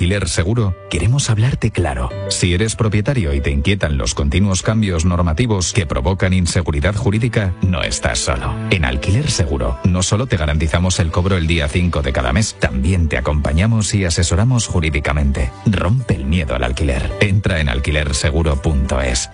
Alquiler Seguro queremos hablarte claro. Si eres propietario y te inquietan los continuos cambios normativos que provocan inseguridad jurídica, no estás solo. En Alquiler Seguro no solo te garantizamos el cobro el día 5 de cada mes, también te acompañamos y asesoramos jurídicamente. Rompe el miedo al alquiler. Entra en alquilerseguro.es.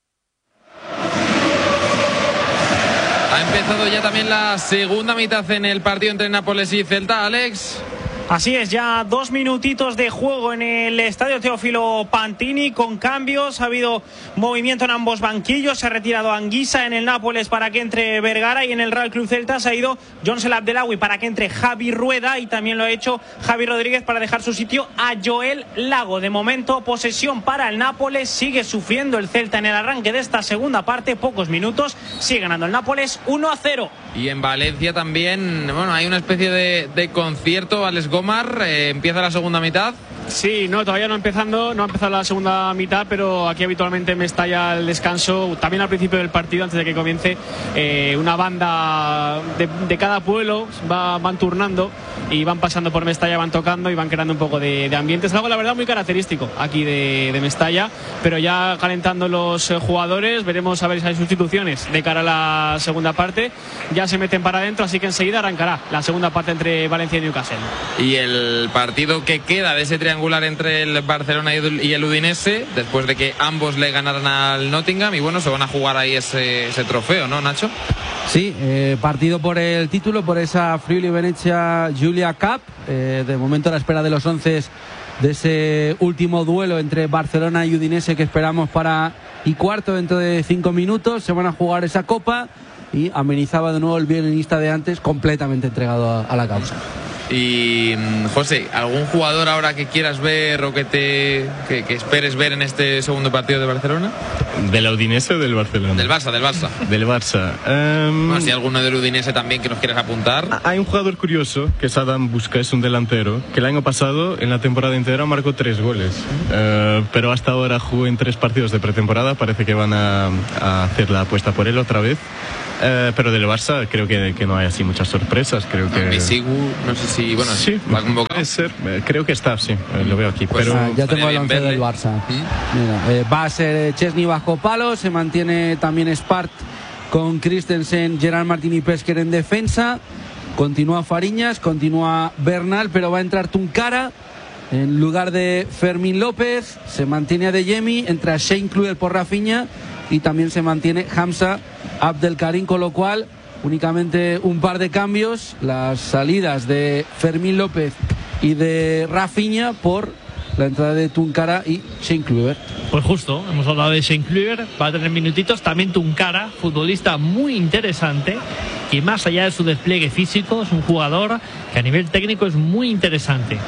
Ha empezado ya también la segunda mitad en el partido entre Nápoles y Celta, Alex. Así es, ya 2 minutitos de juego en el estadio Teófilo Pantini con cambios. Ha habido movimiento en ambos banquillos. Se ha retirado Anguissa en el Nápoles para que entre Vergara, y en el Real Club Celta se ha ido Jonsel Abdellaoui para que entre Javi Rueda, y también lo ha hecho Javi Rodríguez para dejar su sitio a Joel Lago. De momento, posesión para el Nápoles. Sigue sufriendo el Celta en el arranque de esta segunda parte. Pocos minutos. Sigue ganando el Nápoles 1-0. Y en Valencia también, bueno, hay una especie de concierto. Alex Gomar, empieza la segunda mitad. Sí, no, todavía no ha empezado la segunda mitad, pero aquí habitualmente en Mestalla el descanso, también al principio del partido, antes de que comience, una banda de cada pueblo van turnando y van pasando por Mestalla, van tocando y van creando un poco de ambiente. Es algo, la verdad, muy característico aquí de Mestalla, pero ya calentando los jugadores. Veremos a ver si hay sustituciones de cara a la segunda parte. Ya se meten para adentro, así que enseguida arrancará la segunda parte entre Valencia y Newcastle. Y el partido que queda de ese triangular entre el Barcelona y el Udinese, después de que ambos le ganaran al Nottingham, y bueno, se van a jugar ahí ese trofeo, ¿no, Nacho? Sí, partido por el título, por esa Friuli Venezia Giulia Cup. De momento a la espera de los 11 de ese último duelo entre Barcelona y Udinese, que esperamos para y cuarto dentro de 5 minutos. Se van a jugar esa copa, y amenizaba de nuevo el violinista de antes, completamente entregado a la causa. Y José, ¿algún jugador ahora que quieras ver o que esperes ver en este segundo partido de Barcelona? ¿De la Udinese o del Barcelona? Del Barça. Del Barça. Bueno, si hay alguno del Udinese también que nos quieras apuntar. Hay un jugador curioso, que es Adam Busquets, un delantero, que el año pasado, en la temporada entera, marcó 3 goles. Pero hasta ahora jugó en 3 partidos de pretemporada. Parece que van a hacer la apuesta por él otra vez. Pero del Barça creo que no hay así muchas sorpresas. Creo que Misigu, no sé si, bueno, sí, va convocado. Puede ser, creo que está, sí, lo veo aquí. Pues pero ya tengo el 11 del Barça. Mira, va a ser Chesney bajo palo. Se mantiene también Spart con Christensen, Gerard Martín y Pesker en defensa. Continúa Fariñas, continúa Bernal, pero va a entrar Tunkara en lugar de Fermín López. Se mantiene Adeyemi, entra Shane Kluivert por Rafinha, y también se mantiene Hamza Abdelkarim, con lo cual únicamente un par de cambios: las salidas de Fermín López y de Rafinha por la entrada de Tunkara y Shane Kluivert. Pues justo, hemos hablado de Shane Kluivert, va a tener minutitos. También Tunkara, futbolista muy interesante, que más allá de su despliegue físico es un jugador que a nivel técnico es muy interesante.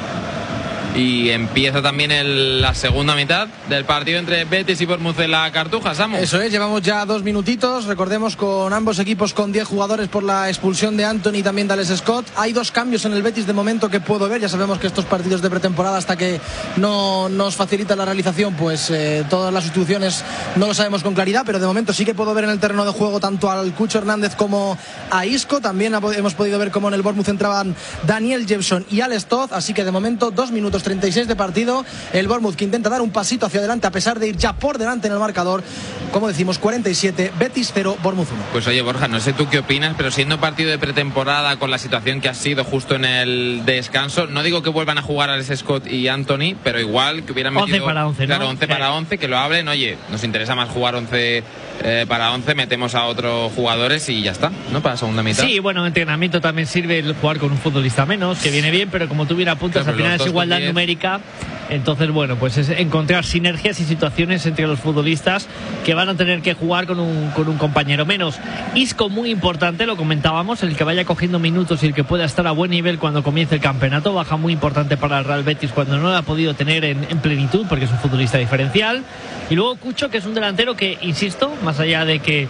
Y empieza también la segunda mitad del partido entre Betis y Bournemouth en la Cartuja, Samu. Eso es, llevamos ya 2 minutitos, recordemos, con ambos equipos con 10 jugadores por la expulsión de Anthony y también de Alex Scott. Hay 2 cambios en el Betis de momento que puedo ver. Ya sabemos que estos partidos de pretemporada, hasta que no nos facilita la realización, pues todas las sustituciones no lo sabemos con claridad, pero de momento sí que puedo ver en el terreno de juego tanto al Cucho Hernández como a Isco. También hemos podido ver cómo en el Bournemouth entraban Daniel Jepson y Alex Toth, así que de momento 2 minutos 36 de partido. El Bournemouth, que intenta dar un pasito hacia adelante a pesar de ir ya por delante en el marcador. Como decimos, 47, Betis 0, Bournemouth 1. Pues oye, Borja, no sé tú qué opinas, pero siendo partido de pretemporada, con la situación que ha sido justo en el descanso, no digo que vuelvan a jugar Alex Scott y Anthony, pero igual que hubieran metido 11 para 11, claro, ¿no? 11 para 11, que lo hablen. Oye, nos interesa más jugar 11 para 11, metemos a otros jugadores y ya está, ¿no? Para la segunda mitad. Sí, bueno, en entrenamiento también sirve el jugar con un futbolista menos, que viene bien, pero como tú bien apuntas, claro, al final es igualdad numérica. Entonces, bueno, pues es encontrar sinergias y situaciones entre los futbolistas que van a tener que jugar con un compañero menos. Isco, muy importante, lo comentábamos, el que vaya cogiendo minutos y el que pueda estar a buen nivel cuando comience el campeonato. Baja muy importante para el Real Betis cuando no lo ha podido tener en plenitud, porque es un futbolista diferencial. Y luego Cucho, que es un delantero que, insisto, más allá de que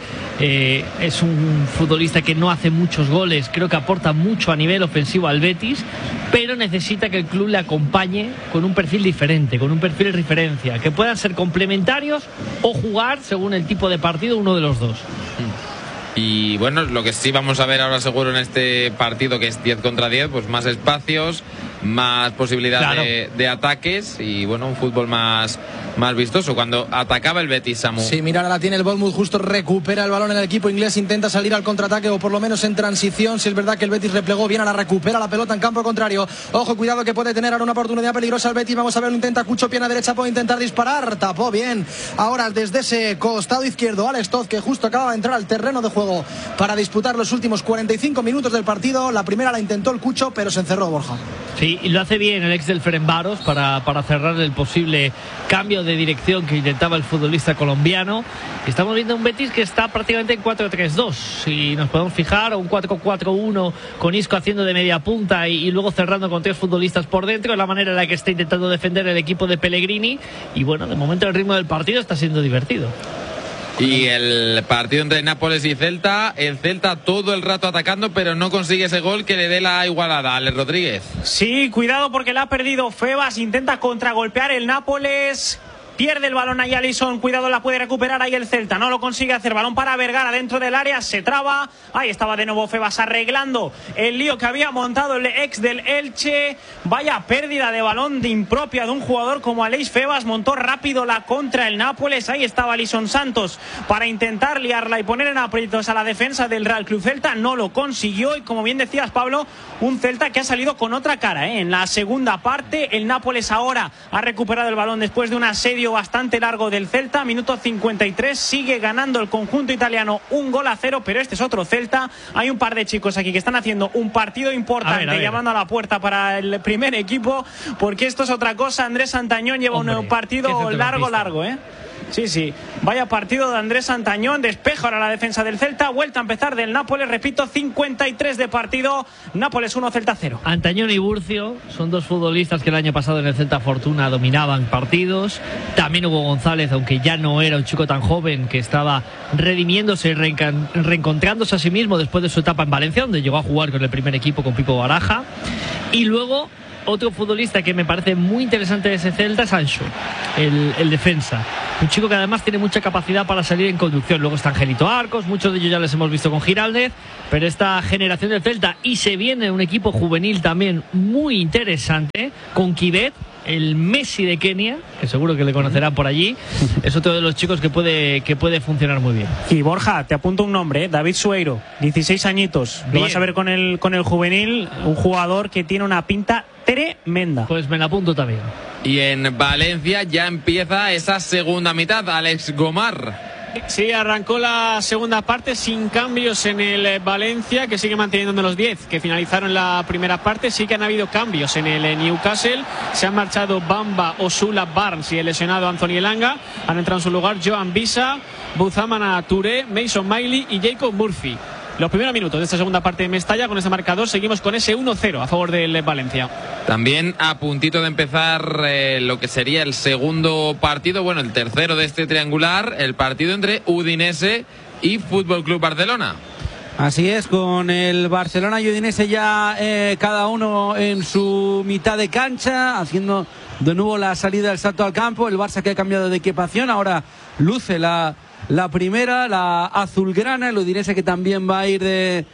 es un futbolista que no hace muchos goles, creo que aporta mucho a nivel ofensivo al Betis, pero necesita que el club le acompañe con un perfil diferente, con un perfil de referencia, que puedan ser complementarios o jugar, según el tipo de partido, uno de los dos. Y bueno, lo que sí vamos a ver ahora seguro en este partido, que es 10 contra 10, pues más espacios, más posibilidad Claro. de ataques y bueno, un fútbol más vistoso. Cuando atacaba el Betis, Samu. Sí, mira, ahora la tiene el Bournemouth, justo recupera el balón en el equipo inglés, intenta salir al contraataque o por lo menos en transición. Si es verdad que el Betis replegó bien, ahora recupera la pelota en campo contrario. Ojo, cuidado que puede tener ahora una oportunidad peligrosa el Betis. Vamos a ver, lo intenta Cucho, pierna derecha, puede intentar disparar, tapó bien. Ahora desde ese costado izquierdo, Alex Toth, que justo acaba de entrar al terreno de juego para disputar los últimos 45 minutos del partido. La primera la intentó el Cucho, pero se encerró, Borja. Sí, y lo hace bien el ex del Ferencváros para cerrar el posible cambio de dirección que intentaba el futbolista colombiano. Estamos viendo un Betis que está prácticamente en 4-3-2, si nos podemos fijar, o un 4-4-1 con Isco haciendo de media punta y luego cerrando con 3 futbolistas por dentro, es la manera en la que está intentando defender el equipo de Pellegrini. Y bueno, de momento el ritmo del partido está siendo divertido. Y el partido entre Nápoles y Celta, el Celta todo el rato atacando, pero no consigue ese gol que le dé la igualada. Alex Rodríguez. Sí, cuidado porque la ha perdido Febas, intenta contragolpear el Nápoles. Pierde el balón ahí Alisson, cuidado, la puede recuperar ahí el Celta, no lo consigue hacer, balón para Vergara dentro del área, se traba, ahí estaba de nuevo Febas arreglando el lío que había montado el ex del Elche. Vaya pérdida de balón de impropia de un jugador como Aleix Febas, montó rápido la contra el Nápoles, ahí estaba Alisson Santos para intentar liarla y poner en aprietos a la defensa del Real Club Celta, no lo consiguió y como bien decías, Pablo, un Celta que ha salido con otra cara, en la segunda parte. El Nápoles ahora ha recuperado el balón después de un asedio bastante largo del Celta, minuto 53, sigue ganando el conjunto italiano 1-0, pero este es otro Celta. Hay un par de chicos aquí que están haciendo un partido importante, a ver. Llamando a la puerta para el primer equipo, porque esto es otra cosa. Andrés Santañón lleva un partido largo, Sí, vaya partido de Andrés Santañón, despeja ahora la defensa del Celta, vuelta a empezar del Nápoles, repito, 53 de partido, Nápoles 1, Celta 0. Antañón y Burcio son dos futbolistas que el año pasado en el Celta Fortuna dominaban partidos. También Hugo González, aunque ya no era un chico tan joven, que estaba redimiéndose y reencontrándose a sí mismo después de su etapa en Valencia, donde llegó a jugar con el primer equipo con Pipo Baraja. Y luego otro futbolista que me parece muy interesante de ese Celta es Anxo, el defensa. Un chico que además tiene mucha capacidad para salir en conducción. Luego está Angelito Arcos, muchos de ellos ya les hemos visto con Giraldez, pero esta generación del Celta, y se viene un equipo juvenil también muy interesante, con Kibet, el Messi de Kenia, que seguro que le conocerán por allí, es otro de los chicos que puede funcionar muy bien. Y Borja, te apunto un nombre, David Sueiro, 16 añitos. Lo vas a ver con el juvenil, un jugador que tiene una pinta tremenda. Pues me la apunto también. Y en Valencia ya empieza esa segunda mitad, Alex Gomar. Sí, arrancó la segunda parte sin cambios en el Valencia, que sigue manteniendo los 10 que finalizaron la primera parte. Sí que han habido cambios en el Newcastle. Se han marchado Bamba, Osula, Barnes y el lesionado Anthony Elanga. Han entrado en su lugar Joan Bisa, Buzamana Touré, Mason Miley y Jacob Murphy. Los primeros minutos de esta segunda parte de Mestalla, con ese marcador, seguimos con ese 1-0 a favor del Valencia. También a puntito de empezar lo que sería el segundo partido, bueno, el tercero de este triangular, el partido entre Udinese y Fútbol Club Barcelona. Así es, con el Barcelona y Udinese ya cada uno en su mitad de cancha, haciendo de nuevo la salida del salto al campo. El Barça que ha cambiado de equipación, ahora luce la primera, la azulgrana, el Udinese que también va a ir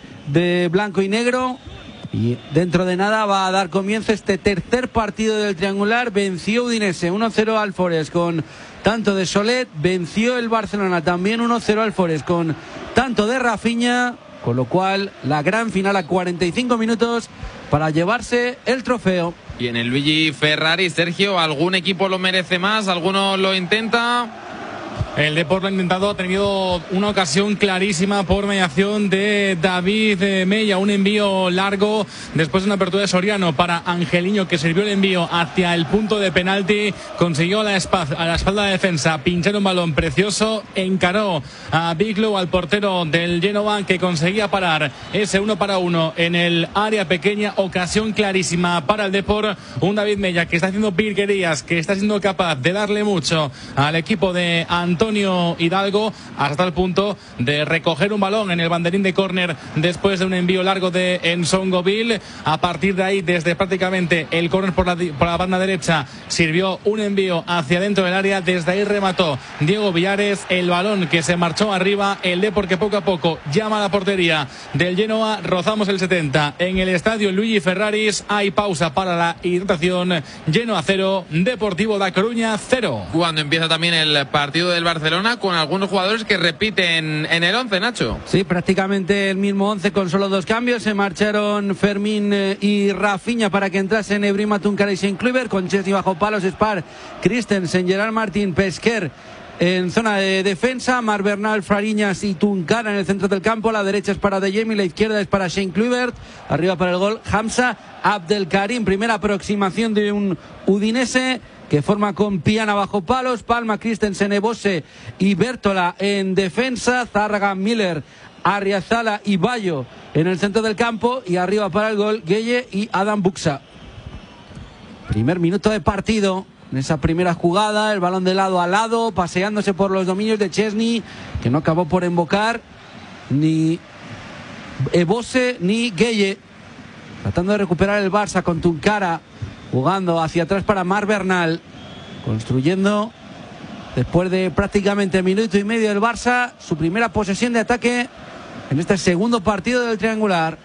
de blanco y negro. Y dentro de nada va a dar comienzo este tercer partido del triangular. Venció Udinese 1-0 al Forest con tanto de Solet. Venció el Barcelona también 1-0 al Forest con tanto de Rafinha. Con lo cual la gran final a 45 minutos para llevarse el trofeo. Y en el Luigi Ferrari, Sergio, ¿algún equipo lo merece más? ¿Alguno lo intenta? El Depor lo ha intentado, ha tenido una ocasión clarísima por mediación de David Mella, un envío largo después de una apertura de Soriano para Angeliño, que sirvió el envío hacia el punto de penalti, consiguió a la espalda de defensa pinchar un balón precioso, encaró a Biglow, al portero del Genoa, que conseguía parar ese 1-1 en el área pequeña. Ocasión clarísima para el Depor, un David Mella que está haciendo virguerías, que está siendo capaz de darle mucho al equipo de Antonio Antonio Hidalgo, hasta el punto de recoger un balón en el banderín de córner después de un envío largo de Nsongoville. A partir de ahí, desde prácticamente el córner por la banda derecha, sirvió un envío hacia dentro del área. Desde ahí remató Diego Villares, el balón que se marchó arriba. El Depor que poco a poco llama a la portería del Genoa. Rozamos el 70 en el estadio Luigi Ferraris. Hay pausa para la hidratación. Genoa 0, Deportivo da Coruña 0. Cuando empieza también el partido del Barcelona, con algunos jugadores que repiten en el 11, Nacho. Sí, prácticamente el mismo 11 con solo 2 cambios. Se marcharon Fermín y Rafinha para que entrasen Ebrima, Tunkara y Seinkluber, con Chesney bajo palos, Spar, Christensen, Gerard Martín, Pesquer en zona de defensa, Mar Bernal, Fariñas y Tunkara en el centro del campo. La derecha es para De Jemi, la izquierda es para Seinkluber, arriba para el gol Hamza Abdelkarim. Primera aproximación de un Udinese que forma con Piana bajo palos, Palma, Christensen, Ebose y Bertola en defensa, Zárraga, Miller, Arriazala y Bayo en el centro del campo, y arriba para el gol Gueye y Adam Buxa. Primer minuto de partido. En esa primera jugada, el balón de lado a lado, paseándose por los dominios de Chesney, que no acabó por invocar ni Ebose ni Gueye. Tratando de recuperar el Barça con Tunkara, jugando hacia atrás para Mar Bernal, construyendo después de prácticamente minuto y medio el Barça su primera posesión de ataque en este segundo partido del triangular.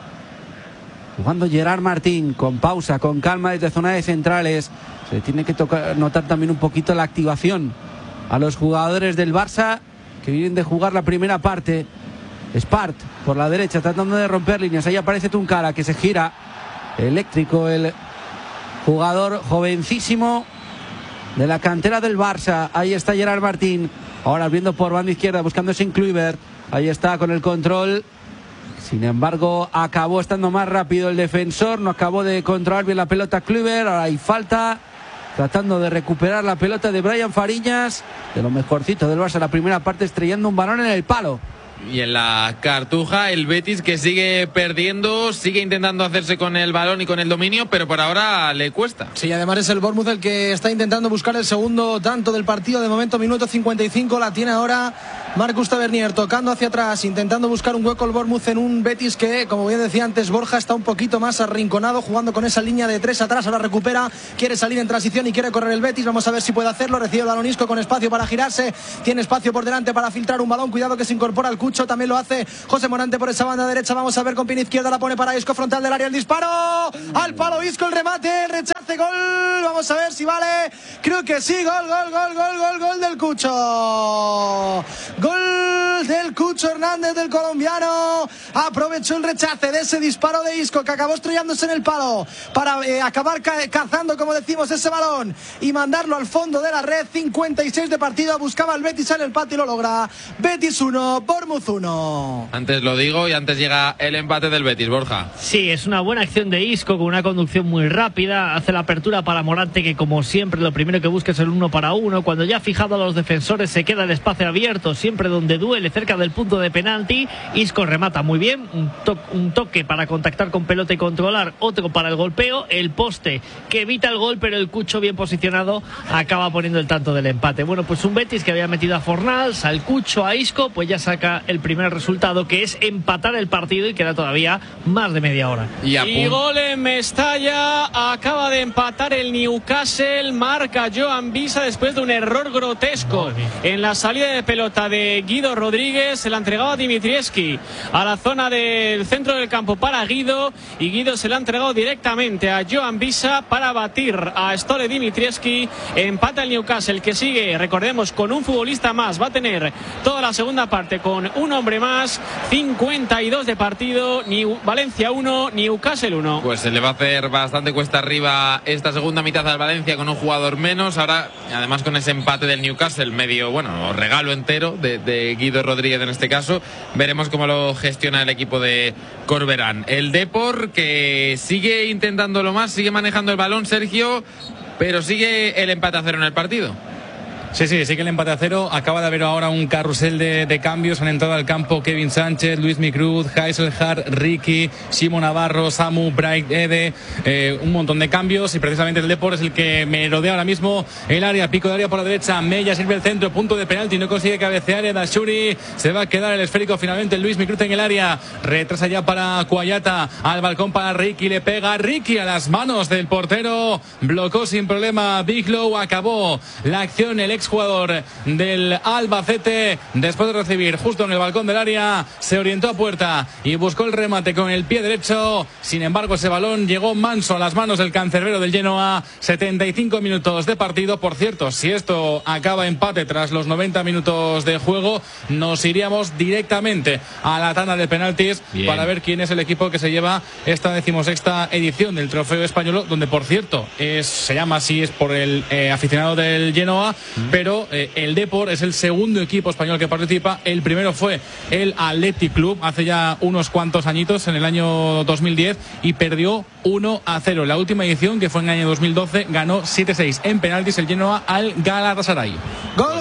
Jugando Gerard Martín con pausa, con calma desde zona de centrales. Se tiene que notar también un poquito la activación a los jugadores del Barça que vienen de jugar la primera parte. Spart por la derecha tratando de romper líneas. Ahí aparece Tunkara, que se gira eléctrico, el jugador jovencísimo de la cantera del Barça. Ahí está Gerard Martín, ahora viendo por banda izquierda, buscando Seinkluber. Ahí está con el control. Sin embargo, acabó estando más rápido el defensor, no acabó de controlar bien la pelota Kluivert. Ahora hay falta, tratando de recuperar la pelota de Brian Fariñas, de lo mejorcito del Barça la primera parte, estrellando un balón en el palo. Y en la Cartuja, el Betis, que sigue perdiendo, sigue intentando hacerse con el balón y con el dominio, pero por ahora le cuesta. Sí, además es el Bournemouth el que está intentando buscar el segundo tanto del partido. De momento, minuto 55, la tiene ahora Marcus Tavernier, tocando hacia atrás, intentando buscar un hueco el Bournemouth en un Betis que, como bien decía antes Borja, está un poquito más arrinconado, jugando con esa línea de 3 atrás. Ahora recupera, quiere salir en transición y quiere correr el Betis. Vamos a ver si puede hacerlo. Recibe el balón Isco con espacio para girarse, tiene espacio por delante para filtrar un balón. Cuidado que se incorpora el Cucho, también lo hace José Morante por esa banda derecha. Vamos a ver, con pin izquierda la pone para Isco, frontal del área, el disparo al palo Isco, el remate, el rechace, gol. Vamos a ver si vale, creo que sí, gol del Cucho, gol del Cucho Hernández, del colombiano. Aprovechó el rechace de ese disparo de Isco, que acabó estrellándose en el palo para acabar cazando, como decimos, ese balón y mandarlo al fondo de la red. 56 de partido, buscaba el Betis en el empate y lo logra. Betis 1, Bournemouth 1. Antes lo digo y antes llega el empate del Betis, Borja. Sí, es una buena acción de Isco con una conducción muy rápida. Hace la apertura para Morante, que como siempre lo primero que busca es el 1 para 1. Cuando ya ha fijado a los defensores, se queda el espacio abierto, siempre donde duele, cerca del punto de penalti. Isco remata muy bien, un toque para contactar con pelota y controlar, otro para el golpeo, el poste que evita el gol, pero el Cucho, bien posicionado, acaba poniendo el tanto del empate. Bueno, pues un Betis que había metido a Fornals, al Cucho, a Isco, pues ya saca el primer resultado, que es empatar el partido, y queda todavía más de media hora. Y gol en Mestalla, acaba de empatar el Newcastle, marca Joan Visa después de un error grotesco en la salida de pelota de Guido Rodríguez. Se la entregaba a Dimitrievski a la zona del centro del campo para Guido, y Guido se la ha entregado directamente a Joan Visa para batir a Stole Dimitrievski. Empata el Newcastle, que sigue, recordemos, con un futbolista más. Va a tener toda la segunda parte con un hombre más. 52 de partido, Valencia 1, Newcastle 1. Pues se le va a hacer bastante cuesta arriba esta segunda mitad al Valencia con un jugador menos. Ahora, además, con ese empate del Newcastle, medio, bueno, regalo entero de Guido Rodríguez en este caso. Veremos cómo lo gestiona el equipo de Corberán. El Depor, que sigue intentándolo más, sigue manejando el balón, Sergio, pero sigue el empate a 0 en el partido. Sí, que el empate a 0. Acaba de haber ahora un carrusel de cambios. Han entrado al campo Kevin Sánchez, Luis Micruz, Heiselhard, Ricky, Shimo Navarro, Samu, Bright, Ede. Un montón de cambios y precisamente el Depor es el que me rodea ahora mismo el área. Pico de área por la derecha. Mella sirve el centro, punto de penalti. No consigue cabecear. Edashuri se va a quedar el esférico finalmente. Luis Micruz en el área. Retrasa ya para Cuayata. Al balcón para Ricky. Le pega Ricky a las manos del portero. Blocó sin problema Biglow. Acabó la acción el exjugador del Albacete. Después de recibir justo en el balcón del área, se orientó a puerta y buscó el remate con el pie derecho. Sin embargo, ese balón llegó manso a las manos del cancerbero del Genoa. 75 minutos de partido. Por cierto, si esto acaba empate tras los 90 minutos de juego, nos iríamos directamente a la tanda de penaltis. Bien. Para ver quién es el equipo que se lleva esta 16ª edición del Trofeo Español, donde por cierto se llama así, es por el aficionado del Genoa, pero el Depor es el segundo equipo español que participa. El primero fue el Athletic Club hace ya unos cuantos añitos, en el año 2010, y perdió 1-0. La última edición, que fue en el año 2012, ganó 7-6 en penaltis el Genoa al Galatasaray. Gol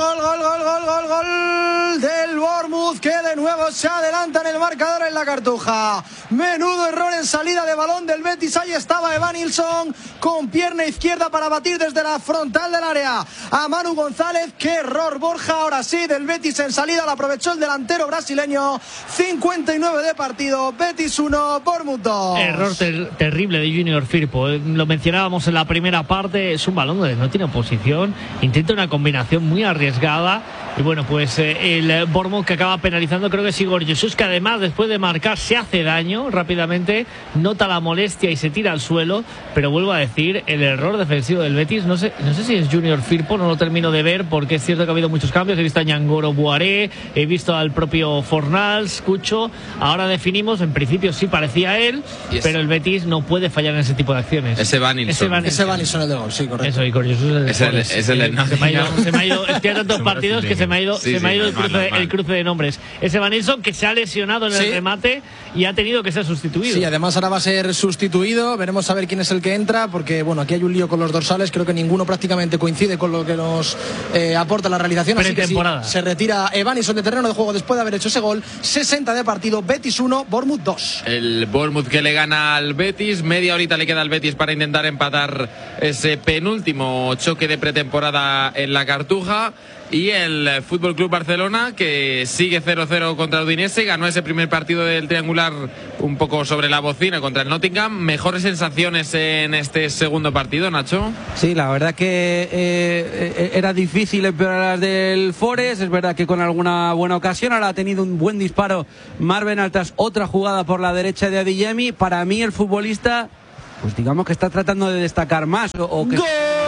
del Bournemouth, que de nuevo se adelanta en el marcador en la Cartuja. Menudo error en salida de balón del Betis. Ahí estaba Evanilson con pierna izquierda para batir desde la frontal del área a Manu González. Qué error, Borja, ahora sí, del Betis en salida. Lo aprovechó el delantero brasileño. 59 de partido, Betis 1, Bournemouth 2. Error terrible de Junior Firpo. Lo mencionábamos en la primera parte. Es un balón donde no tiene oposición. Intenta una combinación muy arriesgada. Y bueno, pues el Bournemouth que acaba penalizando, creo que es Igor Jesús, que además después de marcar se hace daño rápidamente, nota la molestia y se tira al suelo. Pero vuelvo a decir, el error defensivo del Betis, no sé si es Junior Firpo, no lo termino de ver, porque es cierto que ha habido muchos cambios. He visto a Ñangoro Boaré, he visto al propio Fornals, Cucho. Ahora definimos, en principio sí parecía él, pero el Betis no puede fallar en ese tipo de acciones. Ese Evanilson el de gol, sí, correcto. Eso, Igor Jesús es el se me ha ido, es que hay tantos partidos que se me ha ido el cruce de nombres. Ese Evanilson que se ha lesionado en el remate y ha tenido que ser sustituido. Sí, además ahora va a ser sustituido. Veremos a ver quién es el que entra, porque bueno, aquí hay un lío con los dorsales. Creo que ninguno prácticamente coincide con lo que nos aporta la realización. Así que sí, se retira Evanilson de terreno de juego después de haber hecho ese gol. 60 de partido, Betis 1, Bournemouth 2. El Bournemouth que le gana al Betis. Media horita le queda al Betis para intentar empatar ese penúltimo choque de pretemporada en la Cartuja. Y el Fútbol Club Barcelona, que sigue 0-0 contra el Udinese, ganó ese primer partido del triangular un poco sobre la bocina contra el Nottingham. ¿Mejores sensaciones en este segundo partido, Nacho? Sí, la verdad que era difícil empeorar las del Forest. Es verdad que con alguna buena ocasión. Ahora ha tenido un buen disparo Marven tras otra jugada por la derecha de Adeyemi. Para mí el futbolista, pues digamos que está tratando de destacar más. O que... ¡Gol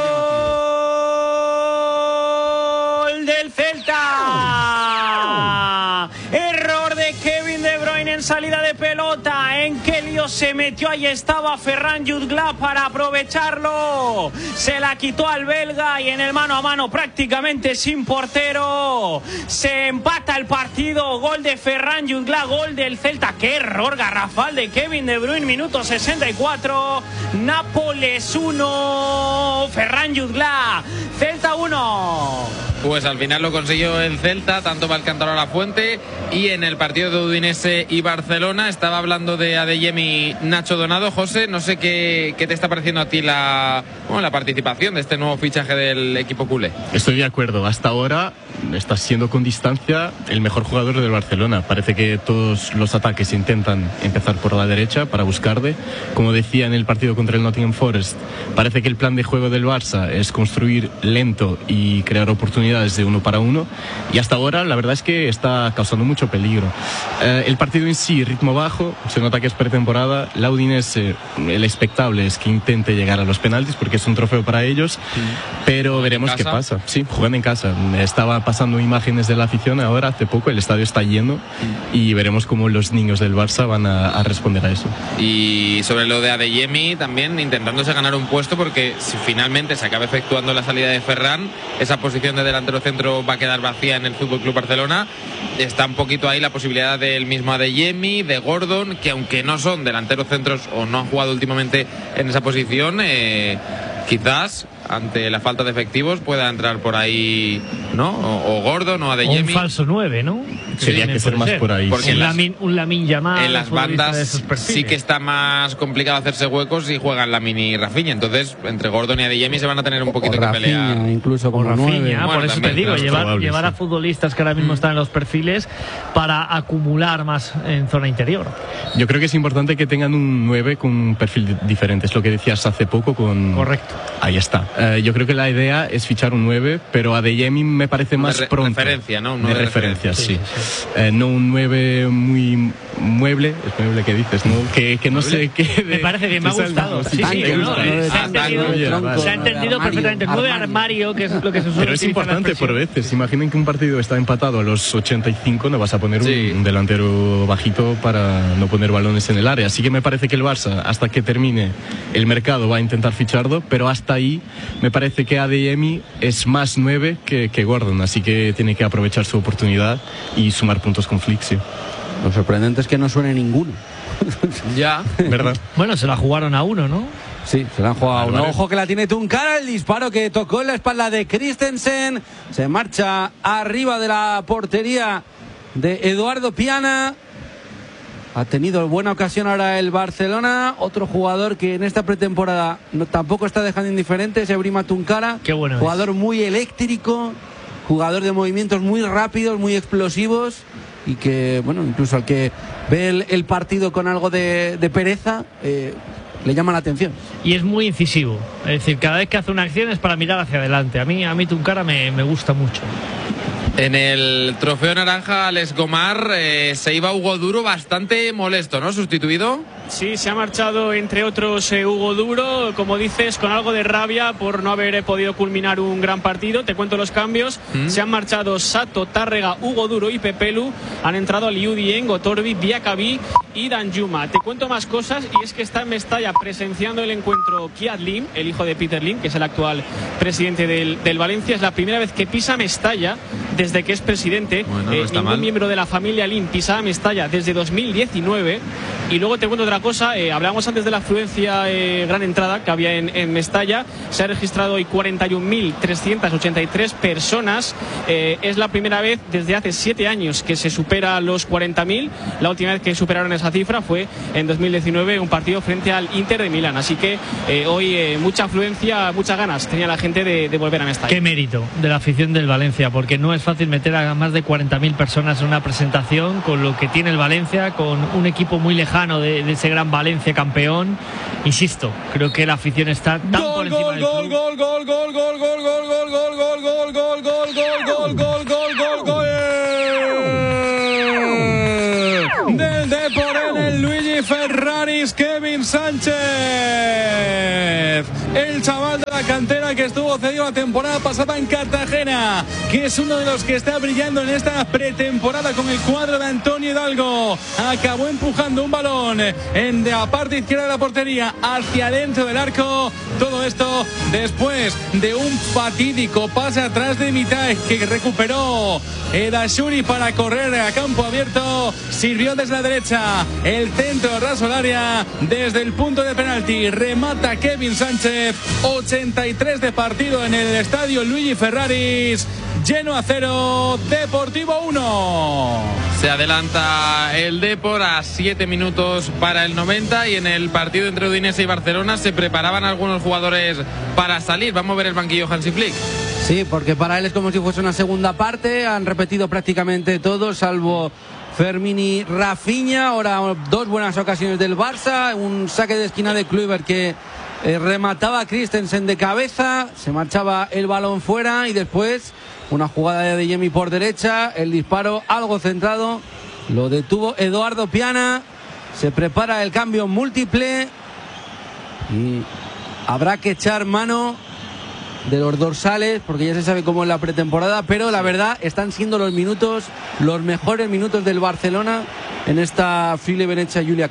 del Celta! Error de Kevin De Bruyne en salida de pelota. En qué lío se metió. Ahí estaba Ferran Jutgla para aprovecharlo. Se la quitó al belga y en el mano a mano prácticamente sin portero. Se empata el partido. Gol de Ferran Jutgla, gol del Celta. Qué error garrafal de Kevin De Bruyne. Minuto 64. Nápoles 1. Ferran Jutgla. Celta 1. Pues al final lo consiguió el Celta, tanto para el Alcántara La Fuente. Y en el partido de Udinese y Barcelona, estaba hablando de Adeyemi Nacho Donado. José, no sé qué te está pareciendo a ti la participación de este nuevo fichaje del equipo culé. Estoy de acuerdo, hasta ahora está siendo con distancia el mejor jugador del Barcelona. Parece que todos los ataques intentan empezar por la derecha para buscarle. Como decía en el partido contra el Nottingham Forest, parece que el plan de juego del Barça es construir lento y crear oportunidades de uno para uno, y hasta ahora la verdad es que está causando mucho peligro. El partido en sí, ritmo bajo, se nota que es pretemporada. La Udinese, el expectable es que intente llegar a los penaltis porque es un trofeo para ellos, pero veremos qué pasa. Sí, jugando en casa. Estaba pasando imágenes de la afición ahora hace poco, el estadio está lleno, y veremos cómo los niños del Barça van a responder a eso. Y sobre lo de Adeyemi, también intentándose ganar un puesto, porque si finalmente se acaba efectuando la salida de Ferran, esa posición de delantero centro va a quedar vacía en el FC Barcelona. Está un poquito ahí la posibilidad del mismo Adeyemi, de Gordon, que aunque no son delanteros centros o no han jugado últimamente en esa posición, quizás ante la falta de efectivos pueda entrar por ahí, ¿no? O Gordon o Adeyemi. Un falso 9, ¿no? Sería que ser más por ahí. Porque un Lamine Yamal. En las bandas sí que está más complicado hacerse huecos si juegan Lamine y Rafinha. Entonces, entre Gordon y Adeyemi se van a tener un poquito que pelear. Incluso con Rafinha, por eso también, te digo, claro, llevar a futbolistas que ahora mismo están en los perfiles para acumular más en zona interior. Yo creo que es importante que tengan un 9 con un perfil diferente. Es lo que decías hace poco con... Correcto. Ahí está. Yo creo que la idea es fichar un 9, pero Adeyemi me parece más pronto. Referencia, ¿no? De referencia, sí. No un 9 muy mueble, es mueble que dices, ¿no? Que no sé qué. Me parece bien, me ha gustado. Sí, se ha entendido perfectamente. 9 armario, que es lo que se suele. Pero es importante por veces. Imaginen que un partido está empatado a los 85, no vas a poner un delantero bajito para no poner balones en el área. Así que me parece que el Barça, hasta que termine el mercado, va a intentar ficharlo, pero hasta ahí me parece que Adeyemi es más 9 que Gordon, así que tiene que aprovechar su oportunidad y sumar puntos con Flick, sí. Lo sorprendente es que no suene ninguno. Ya, ¿verdad? Bueno, se la jugaron a uno, ¿no? Sí, se la han jugado a uno. Ojo que la tiene Tunkara, el disparo que tocó en la espalda de Christensen. Se marcha arriba de la portería de Eduardo Piana. Ha tenido buena ocasión ahora el Barcelona. Otro jugador que en esta pretemporada tampoco está dejando indiferente es Ebrima Tunkara. Qué bueno. Jugador muy eléctrico, jugador de movimientos muy rápidos, muy explosivos. Y que, bueno, incluso al que ve el partido con algo de pereza, le llama la atención. Y es muy incisivo. Es decir, cada vez que hace una acción es para mirar hacia adelante. A mí Tunkara me gusta mucho. En el trofeo naranja, Alex Gomar, se iba Hugo Duro bastante molesto, ¿no? Sustituido. Sí, se ha marchado entre otros Hugo Duro, como dices, con algo de rabia por no haber podido culminar un gran partido. Te cuento los cambios. Se han marchado Sato, Tárrega, Hugo Duro y Pepelu. Han entrado Liu Dieng, Otorbi, Diakabi y Danjuma. Te cuento más cosas y es que está en Mestalla presenciando el encuentro Kiat Lim, el hijo de Peter Lim, que es el actual presidente del Valencia. Es la primera vez que pisa Mestalla desde que es presidente. Bueno, no está ningún mal. miembro de la familia Lim pisaba Mestalla desde 2019. Y luego te cuento otra cosa, hablábamos antes de la afluencia gran entrada que había en Mestalla. Se ha registrado hoy 41.383 personas. Es la primera vez desde hace 7 años que se supera los 40.000. La última vez que superaron esa cifra fue en 2019, un partido frente al Inter de Milán. Así que hoy mucha afluencia, muchas ganas tenía la gente de volver a Mestalla. Qué mérito de la afición del Valencia, porque no es fácil meter a más de 40.000 personas en una presentación con lo que tiene el Valencia, con un equipo muy lejano de ese gran Valencia campeón. Insisto, creo que la afición está tan por encima del club. Del Depor en el Luigi Ferraris, Kevin Sánchez, el chaval de la cantera que estuvo cedido la temporada pasada en Cartagena, que es uno de los que está brillando en esta pretemporada con el cuadro de Antonio Hidalgo. Acabó empujando un balón en la parte izquierda de la portería hacia dentro del arco. Todo esto después de un fatídico pase atrás de mitad que recuperó Edashuri para correr a campo abierto. Sirvió desde la derecha, el centro raso al área desde el punto de penalti. Remata Kevin Sánchez. 83 de partido en el estadio Luigi Ferraris. Lleno a 0, Deportivo 1. Se adelanta el Depor a 7 minutos para el 90 y en el partido entre Udinese y Barcelona se preparaban algunos jugadores para salir. Vamos a ver el banquillo Hansi Flick. Sí, porque para él es como si fuese una segunda parte. Han repetido prácticamente todos, salvo Fermín y Rafinha. Ahora 2 buenas ocasiones del Barça. Un saque de esquina de Kluivert que remataba a Christensen de cabeza. Se marchaba el balón fuera y después una jugada de Adeyemi por derecha. El disparo algo centrado. Lo detuvo Eduardo Piana. Se prepara el cambio múltiple. Y habrá que echar mano de los dorsales, porque ya se sabe cómo es la pretemporada, pero la verdad están siendo los mejores minutos del Barcelona en esta Friuli Venezia Giulia Cup.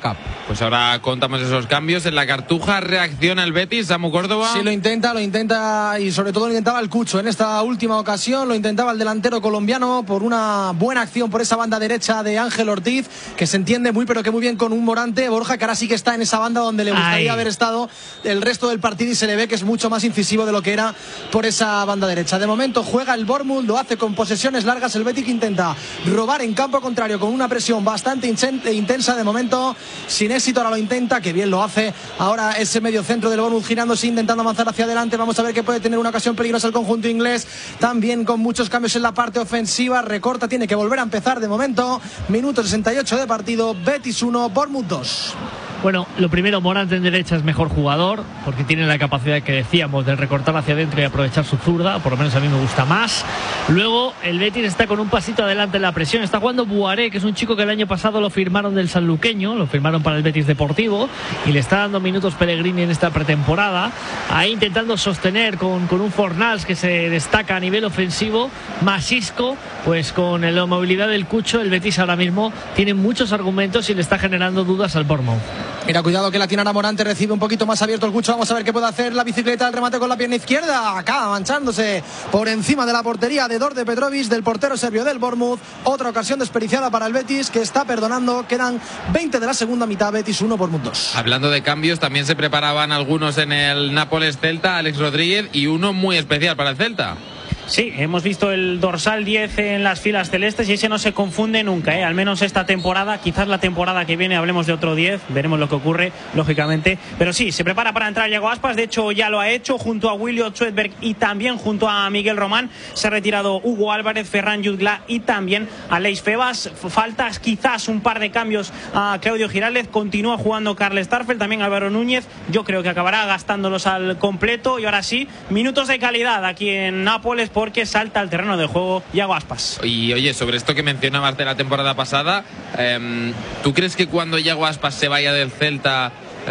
Pues ahora contamos esos cambios. En la Cartuja reacciona el Betis, Samu Córdoba. Sí, lo intenta y sobre todo lo intentaba el Cucho. En esta última ocasión lo intentaba el delantero colombiano por una buena acción por esa banda derecha de Ángel Ortiz, que se entiende muy pero que muy bien con un Morante, Borja, que ahora sí que está en esa banda donde le gustaría haber estado el resto del partido y se le ve que es mucho más incisivo de lo que era por esa banda derecha. De momento juega el Bournemouth, lo hace con posesiones largas, el Betis que intenta robar en campo contrario con una presión bastante intensa de momento, sin éxito. Ahora lo intenta, que bien lo hace ahora ese medio centro del Bournemouth girándose, intentando avanzar hacia adelante. Vamos a ver que puede tener una ocasión peligrosa el conjunto inglés, también con muchos cambios en la parte ofensiva. Recorta, tiene que volver a empezar de momento. Minuto 68 de partido, Betis 1, Bournemouth 2. Bueno, lo primero, Morante en derecha es mejor jugador porque tiene la capacidad que decíamos de recortar hacia adentro y aprovechar su zurda, por lo menos a mí me gusta más. Luego el Betis está con un pasito adelante en la presión, está jugando Buaré, que es un chico que el año pasado lo firmaron del Sanluqueño, lo firmaron para el Betis Deportivo y le está dando minutos Pellegrini en esta pretemporada, ahí intentando sostener con un Fornals que se destaca a nivel ofensivo, más Isco, pues con la movilidad del Cucho, el Betis ahora mismo tiene muchos argumentos y le está generando dudas al Bournemouth. Mira, cuidado que la tiene ahora Morante, recibe un poquito más abierto el Cucho, vamos a ver qué puede hacer la bicicleta, el remate con la pierna izquierda, acaba manchándose por encima de la portería de Dorde Petrovic, del portero serbio del Bournemouth. Otra ocasión desperdiciada para el Betis, que está perdonando. Quedan 20 de la segunda mitad, Betis 1, Bournemouth 2. Hablando de cambios, también se preparaban algunos en el Nápoles Celta, Alex Rodríguez, y uno muy especial para el Celta. Sí, hemos visto el dorsal 10 en las filas celestes y ese no se confunde nunca, al menos esta temporada. Quizás la temporada que viene hablemos de otro 10, veremos lo que ocurre, lógicamente. Pero sí, se prepara para entrar Iago Aspas, de hecho ya lo ha hecho junto a William Schoenberg y también junto a Miguel Román. Se ha retirado Hugo Álvarez, Ferran Jutgla y también Aleix Febas. Falta quizás un par de cambios a Claudio Giraldez, continúa jugando Carles Tarfel, también Álvaro Núñez. Yo creo que acabará gastándolos al completo y ahora sí, minutos de calidad aquí en Nápoles, porque salta al terreno de juego Iago Aspas. Y oye, sobre esto que mencionabas de la temporada pasada, ¿tú crees que cuando Iago Aspas se vaya del Celta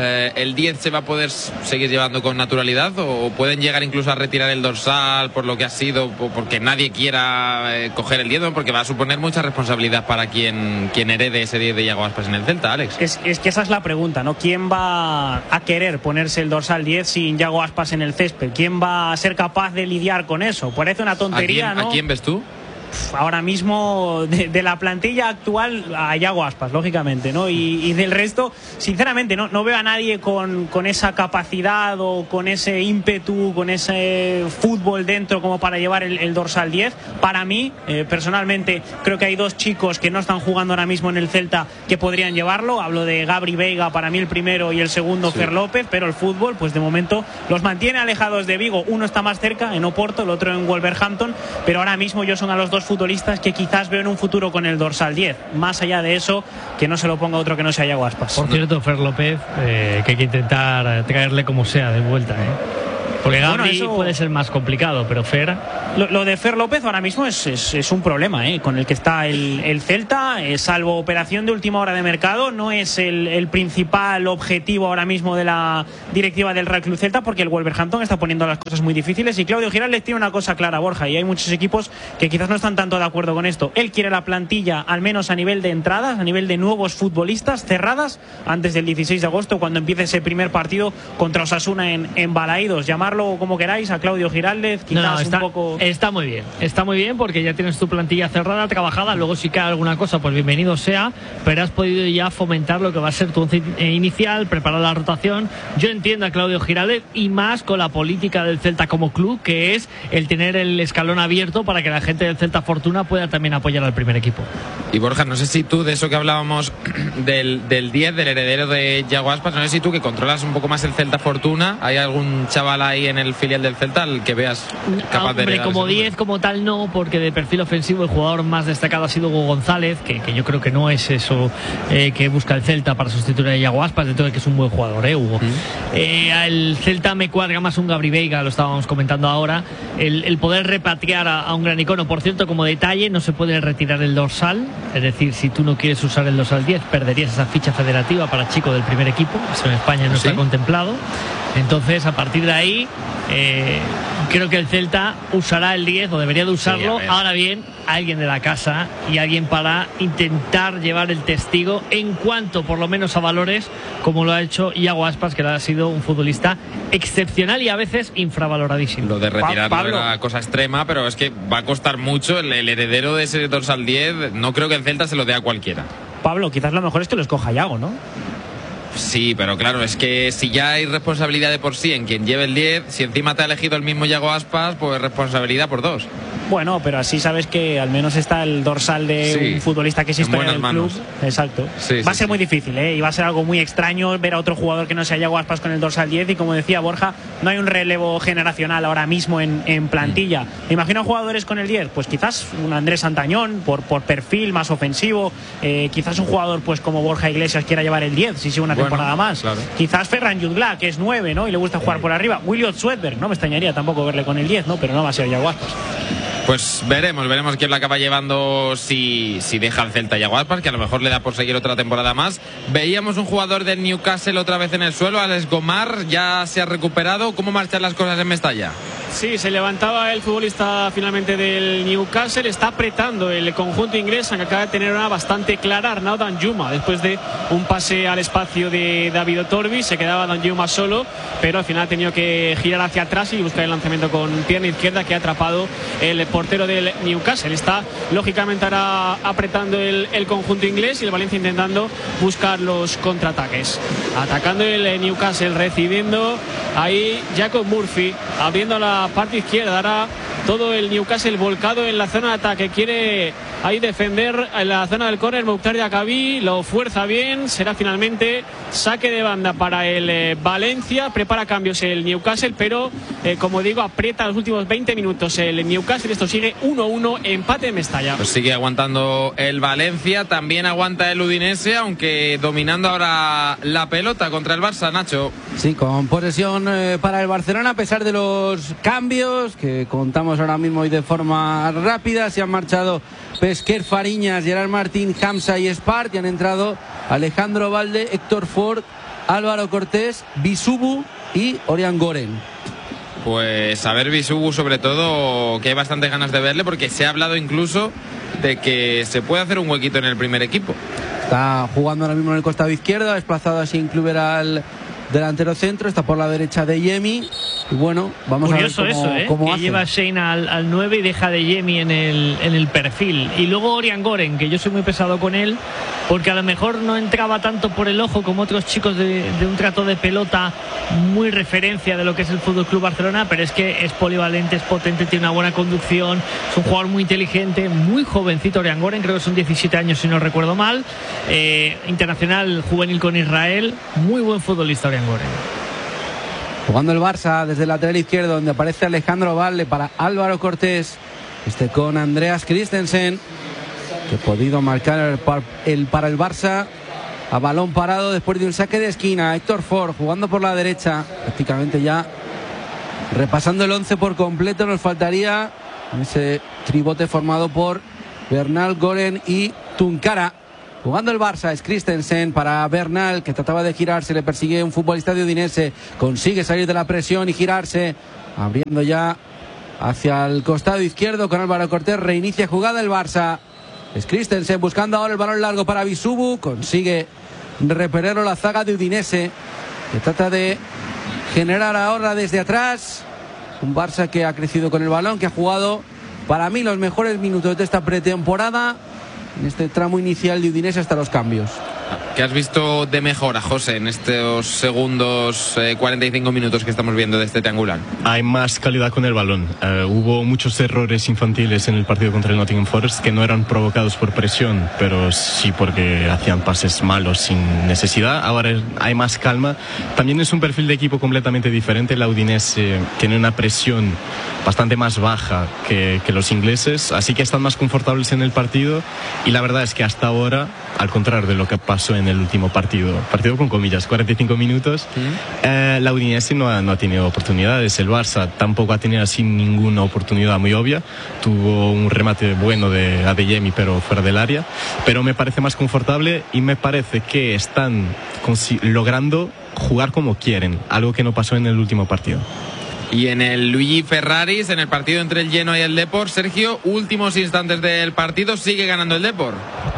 el 10 se va a poder seguir llevando con naturalidad o pueden llegar incluso a retirar el dorsal por lo que ha sido, porque nadie quiera coger el 10, porque va a suponer mucha responsabilidad para quien herede ese 10 de Iago Aspas en el Celta, Alex? Es que esa es la pregunta, ¿no? ¿Quién va a querer ponerse el dorsal 10 sin Iago Aspas en el césped? ¿Quién va a ser capaz de lidiar con eso? Parece una tontería, ¿no? ¿A quién ves tú? Ahora mismo de la plantilla actual a Iago Aspas, lógicamente, ¿no? Y del resto, sinceramente, no veo a nadie con esa capacidad o con ese ímpetu, con ese fútbol dentro como para llevar el dorsal 10. Para mí, personalmente, creo que hay dos chicos que no están jugando ahora mismo en el Celta que podrían llevarlo. Hablo de Gabri Veiga, para mí el primero, y el segundo, sí, Fer López, pero el fútbol, pues de momento los mantiene alejados de Vigo. Uno está más cerca, en Oporto, el otro en Wolverhampton, pero ahora mismo yo son a los dos futbolistas que quizás veo en un futuro con el dorsal 10. Más allá de eso, que no se lo ponga otro que no sea Iago Aspas. Por cierto, Fer López, que hay que intentar traerle como sea de vuelta, porque Gabri puede ser más complicado, pero Fer... Lo de Fer López ahora mismo es un problema con el que está el Celta, salvo operación de última hora de mercado, no es el principal objetivo ahora mismo de la directiva del Real Club Celta, porque el Wolverhampton está poniendo las cosas muy difíciles y Claudio Giraldez tiene una cosa clara, Borja, y hay muchos equipos que quizás no están tanto de acuerdo con esto. Él quiere la plantilla, al menos a nivel de entradas, a nivel de nuevos futbolistas, cerradas antes del 16 de agosto, cuando empiece ese primer partido contra Osasuna en Balaídos. Llamarlo como queráis a Claudio Giraldez, quizás un poco... Está muy bien porque ya tienes tu plantilla cerrada, trabajada. Luego si cae alguna cosa, pues bienvenido sea, pero has podido ya fomentar lo que va a ser tu once inicial, preparar la rotación. Yo entiendo a Claudio Giraldez, y más con la política del Celta como club, que es el tener el escalón abierto para que la gente del Celta Fortuna pueda también apoyar al primer equipo. Y Borja, no sé si tú, de eso que hablábamos del 10, del heredero de Iago Aspas, no sé si tú, que controlas un poco más el Celta Fortuna, ¿hay algún chaval ahí en el filial del Celta al que veas capaz de heredar? Como 10 como tal no, porque de perfil ofensivo el jugador más destacado ha sido Hugo González, que yo creo que no es eso que busca el Celta para sustituir a Iago Aspas, de todo que es un buen jugador, Hugo. Al Celta me cuadra más un Gabri Veiga, lo estábamos comentando ahora, el poder repatriar a un gran icono. Por cierto, como detalle, no se puede retirar el dorsal, es decir, si tú no quieres usar el dorsal 10, perderías esa ficha federativa para chico del primer equipo, eso en España no está contemplado. Entonces, a partir de ahí, Creo que el Celta usará el 10 o debería de usarlo. Sí, ahora bien, alguien de la casa y alguien para intentar llevar el testigo en cuanto por lo menos a valores, como lo ha hecho Iago Aspas, que ha sido un futbolista excepcional y a veces infravaloradísimo. Lo de retirarlo era cosa extrema, pero es que va a costar mucho. El heredero de ese dorsal 10, no creo que el Celta se lo dé a cualquiera. Pablo, quizás lo mejor es que lo escoja Iago, ¿no? Sí, pero claro, es que si ya hay responsabilidad de por sí en quien lleve el 10, si encima te ha elegido el mismo Iago Aspas, pues responsabilidad por 2. Bueno, pero así sabes que al menos está el dorsal de un futbolista que es historia del club. Exacto. Va a ser muy difícil, y va a ser algo muy extraño ver a otro jugador que no sea Iago Aspas con el dorsal 10, y como decía Borja, no hay un relevo generacional ahora mismo en plantilla. Me imagino a jugadores con el 10, pues quizás un Andrés Santañón por perfil más ofensivo, quizás un jugador pues como Borja Iglesias quiera llevar el 10 si sigue una temporada más. Claro. Quizás Ferran Jutgla, que es 9, ¿no? Y le gusta jugar por arriba. Williot Swedberg, no me extrañaría tampoco verle con el 10, ¿no? Pero no va a ser Iago Aspas. Pues veremos quién lo acaba llevando, si deja el Celta Iago Aspas, que a lo mejor le da por seguir otra temporada más. Veíamos un jugador del Newcastle otra vez en el suelo, Alex Gomar, ya se ha recuperado. ¿Cómo marchan las cosas en Mestalla? Sí, se levantaba el futbolista finalmente del Newcastle. Está apretando el conjunto inglés, aunque acaba de tener una bastante clara Arnaud Danjuma después de un pase al espacio de David Otorbi. Se quedaba Danjuma solo, pero al final ha tenido que girar hacia atrás y buscar el lanzamiento con pierna izquierda, que ha atrapado el portero del Newcastle. Está lógicamente ahora apretando el conjunto inglés y el Valencia intentando buscar los contraataques. Atacando el Newcastle, recibiendo ahí Jacob Murphy, abriendo la parte izquierda. Ahora todo el Newcastle volcado en la zona de ataque. Quiere ahí defender en la zona del córner. Mokhtar Diakhaby lo fuerza bien. Será finalmente saque de banda para el Valencia. Prepara cambios el Newcastle, pero como digo, aprieta los últimos 20 minutos el Newcastle. Esto sigue 1-1, empate en Mestalla. Pues sigue aguantando el Valencia, también aguanta el Udinese, aunque dominando ahora la pelota contra el Barça, Nacho. Sí, con posesión para el Barcelona, a pesar de los cambios que contamos ahora mismo y de forma rápida. Se han marchado Pesquer, Fariñas, Gerard Martín, Hamza y Espart, y han entrado Alejandro Valde, Héctor Ford, Álvaro Cortés, Bisubu y Orián Goren. Pues a ver Bisubu, sobre todo, que hay bastantes ganas de verle, porque se ha hablado incluso de que se puede hacer un huequito en el primer equipo. Está jugando ahora mismo en el costado izquierdo, ha desplazado así Kluivert al delantero centro, está por la derecha de Yemi. Y bueno, vamos curioso a ver cómo que hace. lleva Shane al 9 y deja de Yemi en el perfil. Y luego Orián Goren, que yo soy muy pesado con él, porque a lo mejor no entraba tanto por el ojo como otros chicos de un trato de pelota muy referencia de lo que es el FC Barcelona, pero es que es polivalente, es potente, tiene una buena conducción, es un jugador muy inteligente, muy jovencito Orián Goren, creo que son 17 años si no recuerdo mal, internacional juvenil con Israel, muy buen futbolista Orián Goren. Jugando el Barça desde el lateral izquierdo, donde aparece Alejandro Valde para Álvaro Cortés, con Andreas Christensen, que ha podido marcar para el Barça a balón parado después de un saque de esquina. Héctor Ford jugando por la derecha, prácticamente ya repasando el 11 por completo. Nos faltaría ese tribote formado por Bernal, Goren y Tunkara. Jugando el Barça es Christensen para Bernal, que trataba de girarse, le persigue un futbolista de Udinese, consigue salir de la presión y girarse, abriendo ya hacia el costado izquierdo con Álvaro Cortés. Reinicia jugada el Barça, es Christensen buscando ahora el balón largo para Bisubu, consigue repelerlo la zaga de Udinese, que trata de generar ahora desde atrás. Un Barça que ha crecido con el balón, que ha jugado para mí los mejores minutos de esta pretemporada en este tramo inicial de Udinese hasta los cambios. ¿Qué has visto de mejora, José, en estos segundos 45 minutos que estamos viendo de este triangular? Hay más calidad con el balón. Hubo muchos errores infantiles en el partido contra el Nottingham Forest que no eran provocados por presión, pero sí porque hacían pases malos sin necesidad. Ahora hay más calma. También es un perfil de equipo completamente diferente. La Udinese tiene una presión bastante más baja que los ingleses, así que están más confortables en el partido. Y la verdad es que hasta ahora, al contrario de lo que pasó en el último partido con comillas, 45 minutos, la Udinese no ha tenido oportunidades. El Barça tampoco ha tenido así ninguna oportunidad muy obvia. Tuvo un remate bueno de Adeyemi, pero fuera del área. Pero me parece más confortable y me parece que están logrando jugar como quieren, algo que no pasó en el último partido. Y en el Luigi Ferraris, en el partido entre el Genoa y el Depor, Sergio, últimos instantes del partido, sigue ganando el Depor.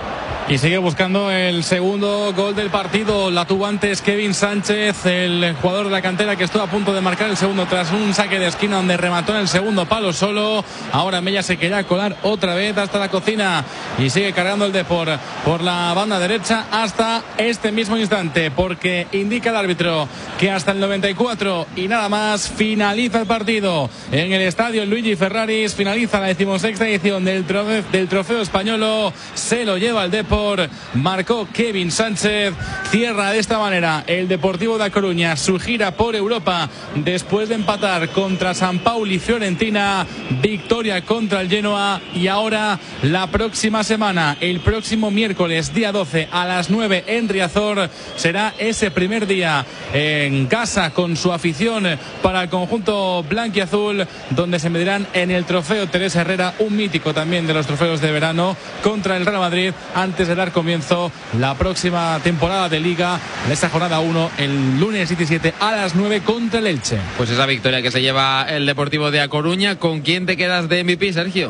Y sigue buscando el segundo gol del partido. La tuvo antes Kevin Sánchez, el jugador de la cantera que estuvo a punto de marcar el segundo tras un saque de esquina donde remató en el segundo palo solo. Ahora Mella se quería colar otra vez hasta la cocina y sigue cargando el Depor por la banda derecha hasta este mismo instante, porque indica el árbitro que hasta el 94 y nada más finaliza el partido en el estadio Luigi Ferraris. Finaliza la 16ª edición del trofeo español. Se lo lleva el Depor. Marcó Kevin Sánchez. Cierra de esta manera el Deportivo de A Coruña su gira por Europa después de empatar contra San Pauli y Fiorentina. Victoria contra el Genoa. Y ahora la próxima semana, el próximo miércoles día 12 a las 9 en Riazor, será ese primer día en casa con su afición para el conjunto blanquiazul, donde se medirán en el trofeo Teresa Herrera, un mítico también de los trofeos de verano, contra el Real Madrid, antes de dar comienzo la próxima temporada de Liga, en esta jornada 1, el lunes 17 a las 9 contra el Elche. Pues esa victoria que se lleva el Deportivo de A Coruña. ¿Con quién te quedas de MVP, Sergio?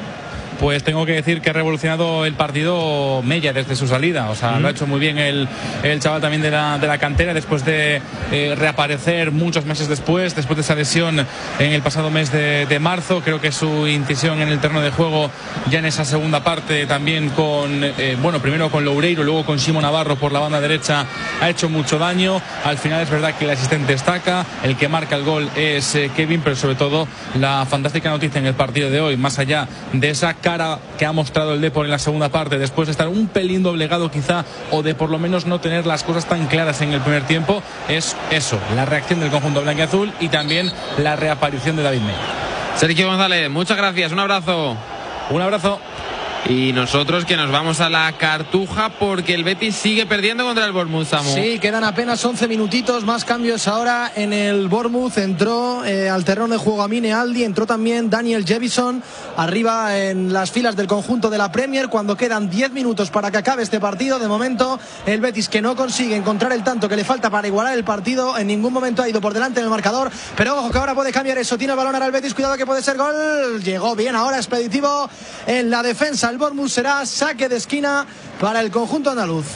Pues tengo que decir que ha revolucionado el partido Mella desde su salida. O sea, lo ha hecho muy bien el chaval también de la cantera, después de reaparecer muchos meses después de esa lesión en el pasado mes de marzo. Creo que su incisión en el terreno de juego ya en esa segunda parte, también con primero con Loureiro, luego con Simo Navarro por la banda derecha, ha hecho mucho daño. Al final es verdad que el asistente destaca, el que marca el gol es Kevin, pero sobre todo la fantástica noticia en el partido de hoy, más allá de esa cara que ha mostrado el Depor en la segunda parte, después de estar un pelín doblegado quizá, o de por lo menos no tener las cosas tan claras en el primer tiempo, es eso, la reacción del conjunto blanquiazul y también la reaparición de David Mella. Sergio González, muchas gracias, un abrazo. Un abrazo. Y nosotros que nos vamos a la Cartuja porque el Betis sigue perdiendo contra el Bournemouth, Samu. Sí, quedan apenas 11 minutitos, más cambios ahora en el Bournemouth. Entró al terreno de juego Amine Aldi, entró también Daniel Jevison arriba en las filas del conjunto de la Premier cuando quedan 10 minutos para que acabe este partido. De momento el Betis, que no consigue encontrar el tanto que le falta para igualar el partido, en ningún momento ha ido por delante en el marcador, pero ojo que ahora puede cambiar eso. Tiene el balón ahora el Betis, cuidado que puede ser gol. Llegó bien ahora expeditivo en la defensa. El Bournemouth, será saque de esquina para el conjunto andaluz.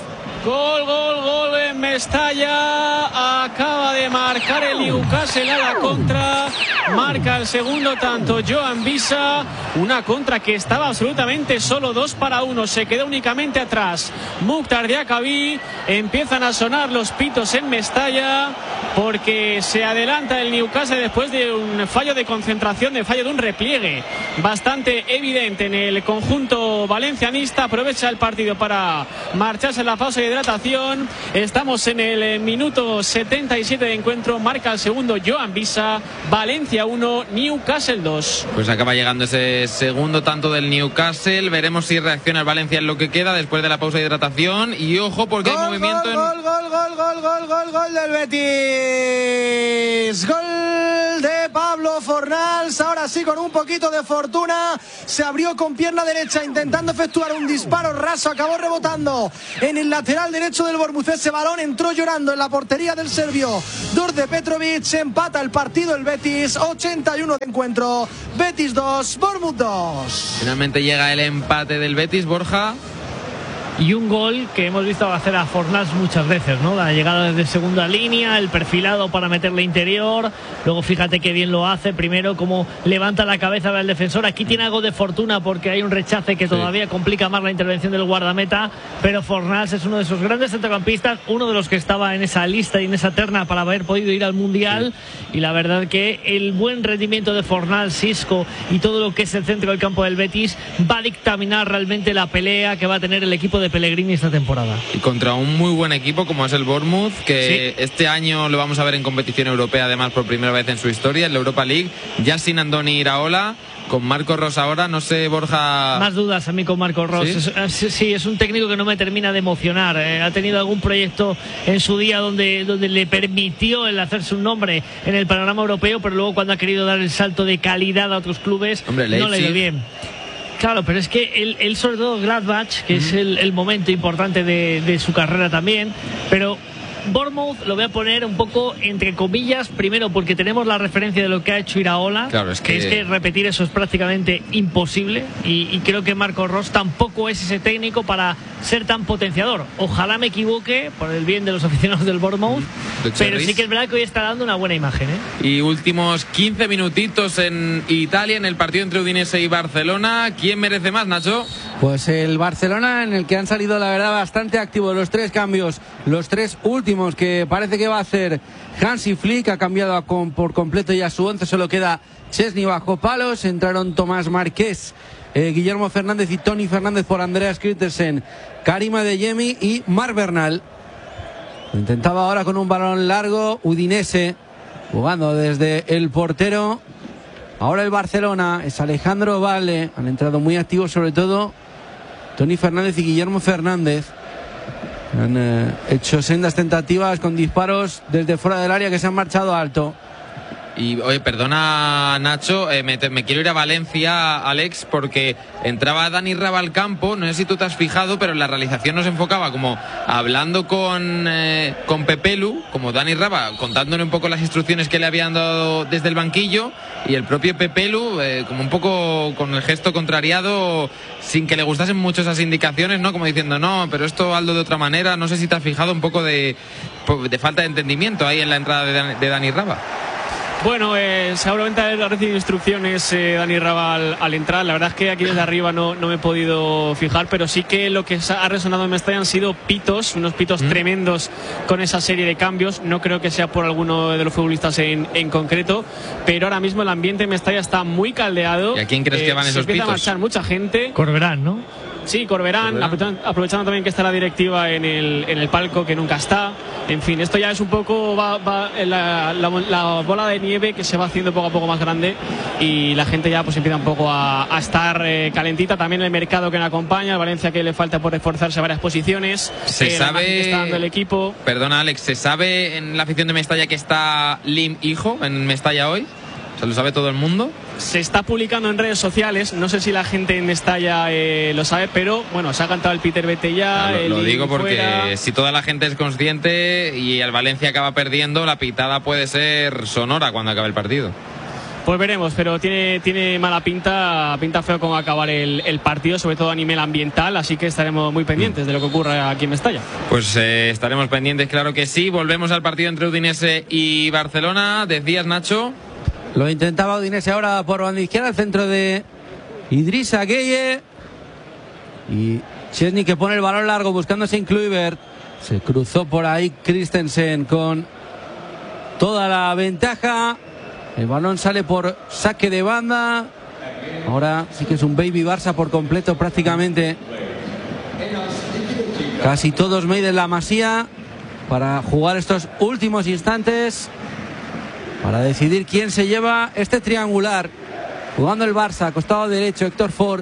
Gol en Mestalla. Acaba de marcar el Newcastle a la contra. Marca el segundo tanto Joan Visa. Una contra que estaba absolutamente solo 2-1. Se quedó únicamente atrás Mukhtar Diakabi. Empiezan a sonar los pitos en Mestalla porque se adelanta el Newcastle después de un fallo de concentración, de fallo de un repliegue bastante evidente en el conjunto valencianista. Aprovecha el partido para marcharse en la pausa de hidratación. Estamos en el minuto 77 de encuentro. Marca el segundo Joan Visa. Valencia 1, Newcastle 2. Pues acaba llegando ese segundo tanto del Newcastle. Veremos si reacciona el Valencia en lo que queda después de la pausa de hidratación. Y ojo porque hay movimiento Gol del Betis. Gol de Pablo Fornals. Ahora sí, con un poquito de fortuna, se abrió con pierna derecha intentando efectuar un disparo raso. Acabó rebotando en el lateral derecho del Bournemouth. Ese balón entró llorando en la portería del serbio Đurđe Petrović. Se empata el partido el Betis. 81 de encuentro. Betis 2, Bournemouth 2. Finalmente llega el empate del Betis, Borja. Y un gol que hemos visto hacer a Fornals muchas veces, ¿no? La llegada desde segunda línea, el perfilado para meterle interior. Luego fíjate qué bien lo hace. Primero como levanta la cabeza del defensor. Aquí tiene algo de fortuna porque hay un rechace que todavía complica más la intervención del guardameta. Pero Fornals es uno de esos grandes centrocampistas, uno de los que estaba en esa lista y en esa terna para haber podido ir al Mundial. Y la verdad que el buen rendimiento de Fornals, Isco y todo lo que es el centro del campo del Betis va a dictaminar realmente la pelea que va a tener el equipo de Pellegrini esta temporada. Y contra un muy buen equipo como es el Bournemouth, que este año lo vamos a ver en competición europea, además por primera vez en su historia, en la Europa League, ya sin Andoni Iraola, con Marco Ros ahora. No sé, Borja. Más dudas a mí con Marco Ros. Sí, es un técnico que no me termina de emocionar. Ha tenido algún proyecto en su día donde le permitió el hacerse un nombre en el panorama europeo, pero luego cuando ha querido dar el salto de calidad a otros clubes, no le ha ido bien. Claro, pero es que él sobre todo Gladbach, que es el momento importante de su carrera también, pero Bournemouth lo voy a poner un poco entre comillas, primero porque tenemos la referencia de lo que ha hecho Iraola, claro, es que repetir eso es prácticamente imposible, y creo que Marco Ross tampoco es ese técnico para ser tan potenciador. Ojalá me equivoque por el bien de los aficionados del Bournemouth, pero sí que es verdad que hoy está dando una buena imagen, ¿eh? Y últimos 15 minutitos en Italia, en el partido entre Udinese y Barcelona. ¿Quién merece más, Nacho? Pues el Barcelona, en el que han salido la verdad bastante activos los 3 cambios, los 3 últimos que parece que va a hacer Hansi Flick. Ha cambiado por completo ya su 11, solo queda Chesney bajo palos. Entraron Tomás Marqués, Guillermo Fernández y Tony Fernández por Andreas Christensen, Karim Adeyemi y Marc Bernal. Lo intentaba ahora con un balón largo Udinese, jugando desde el portero. Ahora el Barcelona, es Alejandro Valde. Han entrado muy activos, sobre todo Tony Fernández y Guillermo Fernández. Han hecho sendas tentativas con disparos desde fuera del área que se han marchado alto. Y oye, perdona Nacho, me quiero ir a Valencia, Alex, porque entraba Dani Raba al campo. No sé si tú te has fijado, pero en la realización nos enfocaba como hablando con Pepelu, como Dani Raba contándole un poco las instrucciones que le habían dado desde el banquillo, y el propio Pepelu como un poco con el gesto contrariado, sin que le gustasen mucho esas indicaciones, ¿no? Como diciendo, no, pero esto hazlo de otra manera. No sé si te has fijado un poco de falta de entendimiento ahí en la entrada de Dani Raba. Bueno, seguramente ha recibido instrucciones Dani Raba al entrar. La verdad es que aquí desde arriba no me he podido fijar, pero sí que lo que ha resonado en Mestalla han sido pitos, unos pitos tremendos con esa serie de cambios. No creo que sea por alguno de los futbolistas en concreto, pero ahora mismo el ambiente en Mestalla está muy caldeado. ¿Y a quién crees que van esos pitos? Empieza a marchar mucha gente. Corberán, ¿no? Sí, Corberán, aprovechando también que está la directiva en el palco, que nunca está. En fin, esto ya es un poco la bola de nieve que se va haciendo poco a poco más grande, y la gente ya pues empieza un poco a estar calentita. También el mercado que nos acompaña, el Valencia, que le falta por reforzarse varias posiciones. Se sabe que está dando el equipo. Perdona, Alex, ¿se sabe en la afición de Mestalla que está Lim Hijo en Mestalla hoy? ¿Se lo sabe todo el mundo? Se está publicando en redes sociales, no sé si la gente en Mestalla lo sabe, pero bueno, se ha cantado el Peter Vete ya. Lo digo porque fuera. Si toda la gente es consciente y el Valencia acaba perdiendo, la pitada puede ser sonora cuando acabe el partido. Pues veremos, pero tiene mala pinta feo cómo acabar el partido, sobre todo a nivel ambiental, así que estaremos muy pendientes de lo que ocurra aquí en Mestalla. Pues estaremos pendientes, claro que sí. Volvemos al partido entre Udinese y Barcelona. Decías, Nacho. Lo intentaba Udinese ahora por banda izquierda, al centro de Idrissa Gueye. Y Chesney, que pone el balón largo buscándose en Kluivert. Se cruzó por ahí Christensen con toda la ventaja. El balón sale por saque de banda. Ahora sí que es un baby Barça por completo prácticamente. Casi todos made en la Masía para jugar estos últimos instantes, para decidir quién se lleva este triangular. Jugando el Barça, costado derecho, Héctor Ford.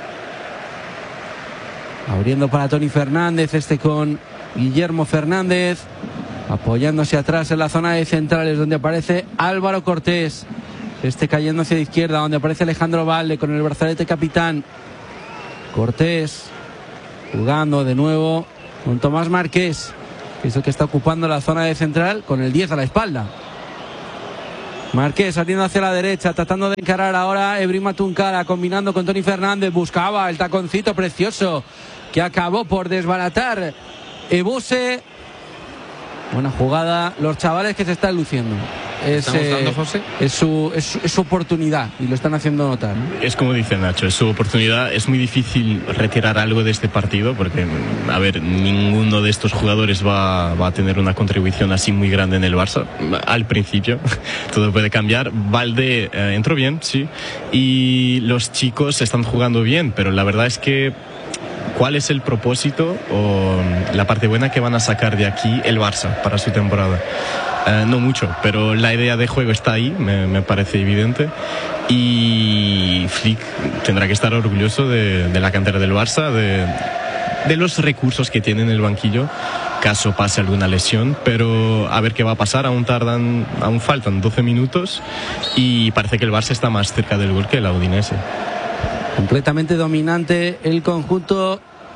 Abriendo para Tony Fernández, con Guillermo Fernández. Apoyándose atrás en la zona de centrales, donde aparece Álvaro Cortés. Cayendo hacia la izquierda, donde aparece Alejandro Valde con el brazalete capitán. Cortés jugando de nuevo con Tomás Marqués, que es el que está ocupando la zona de central, con el 10 a la espalda. Marqués saliendo hacia la derecha, tratando de encarar ahora Ebrima Tunkara, combinando con Tony Fernández. Buscaba el taconcito precioso que acabó por desbaratar Ebuse. Buena jugada, los chavales que se están luciendo. ¿Están gustando, José? Es su oportunidad y lo están haciendo notar, ¿no? Es como dice Nacho, es su oportunidad. Es muy difícil retirar algo de este partido porque, a ver, ninguno de estos jugadores va a tener una contribución así muy grande en el Barça. Al principio, todo puede cambiar. Valde entró bien, sí, y los chicos están jugando bien, pero la verdad es que ¿cuál es el propósito o la parte buena que van a sacar de aquí el Barça para su temporada? No mucho, pero la idea de juego está ahí, me parece evidente, y Flick tendrá que estar orgulloso de la cantera del Barça, de los recursos que tiene en el banquillo, caso pase alguna lesión, pero a ver qué va a pasar. Aún faltan 12 minutos y parece que el Barça está más cerca del gol que la Udinese. Completamente dominante el conjunto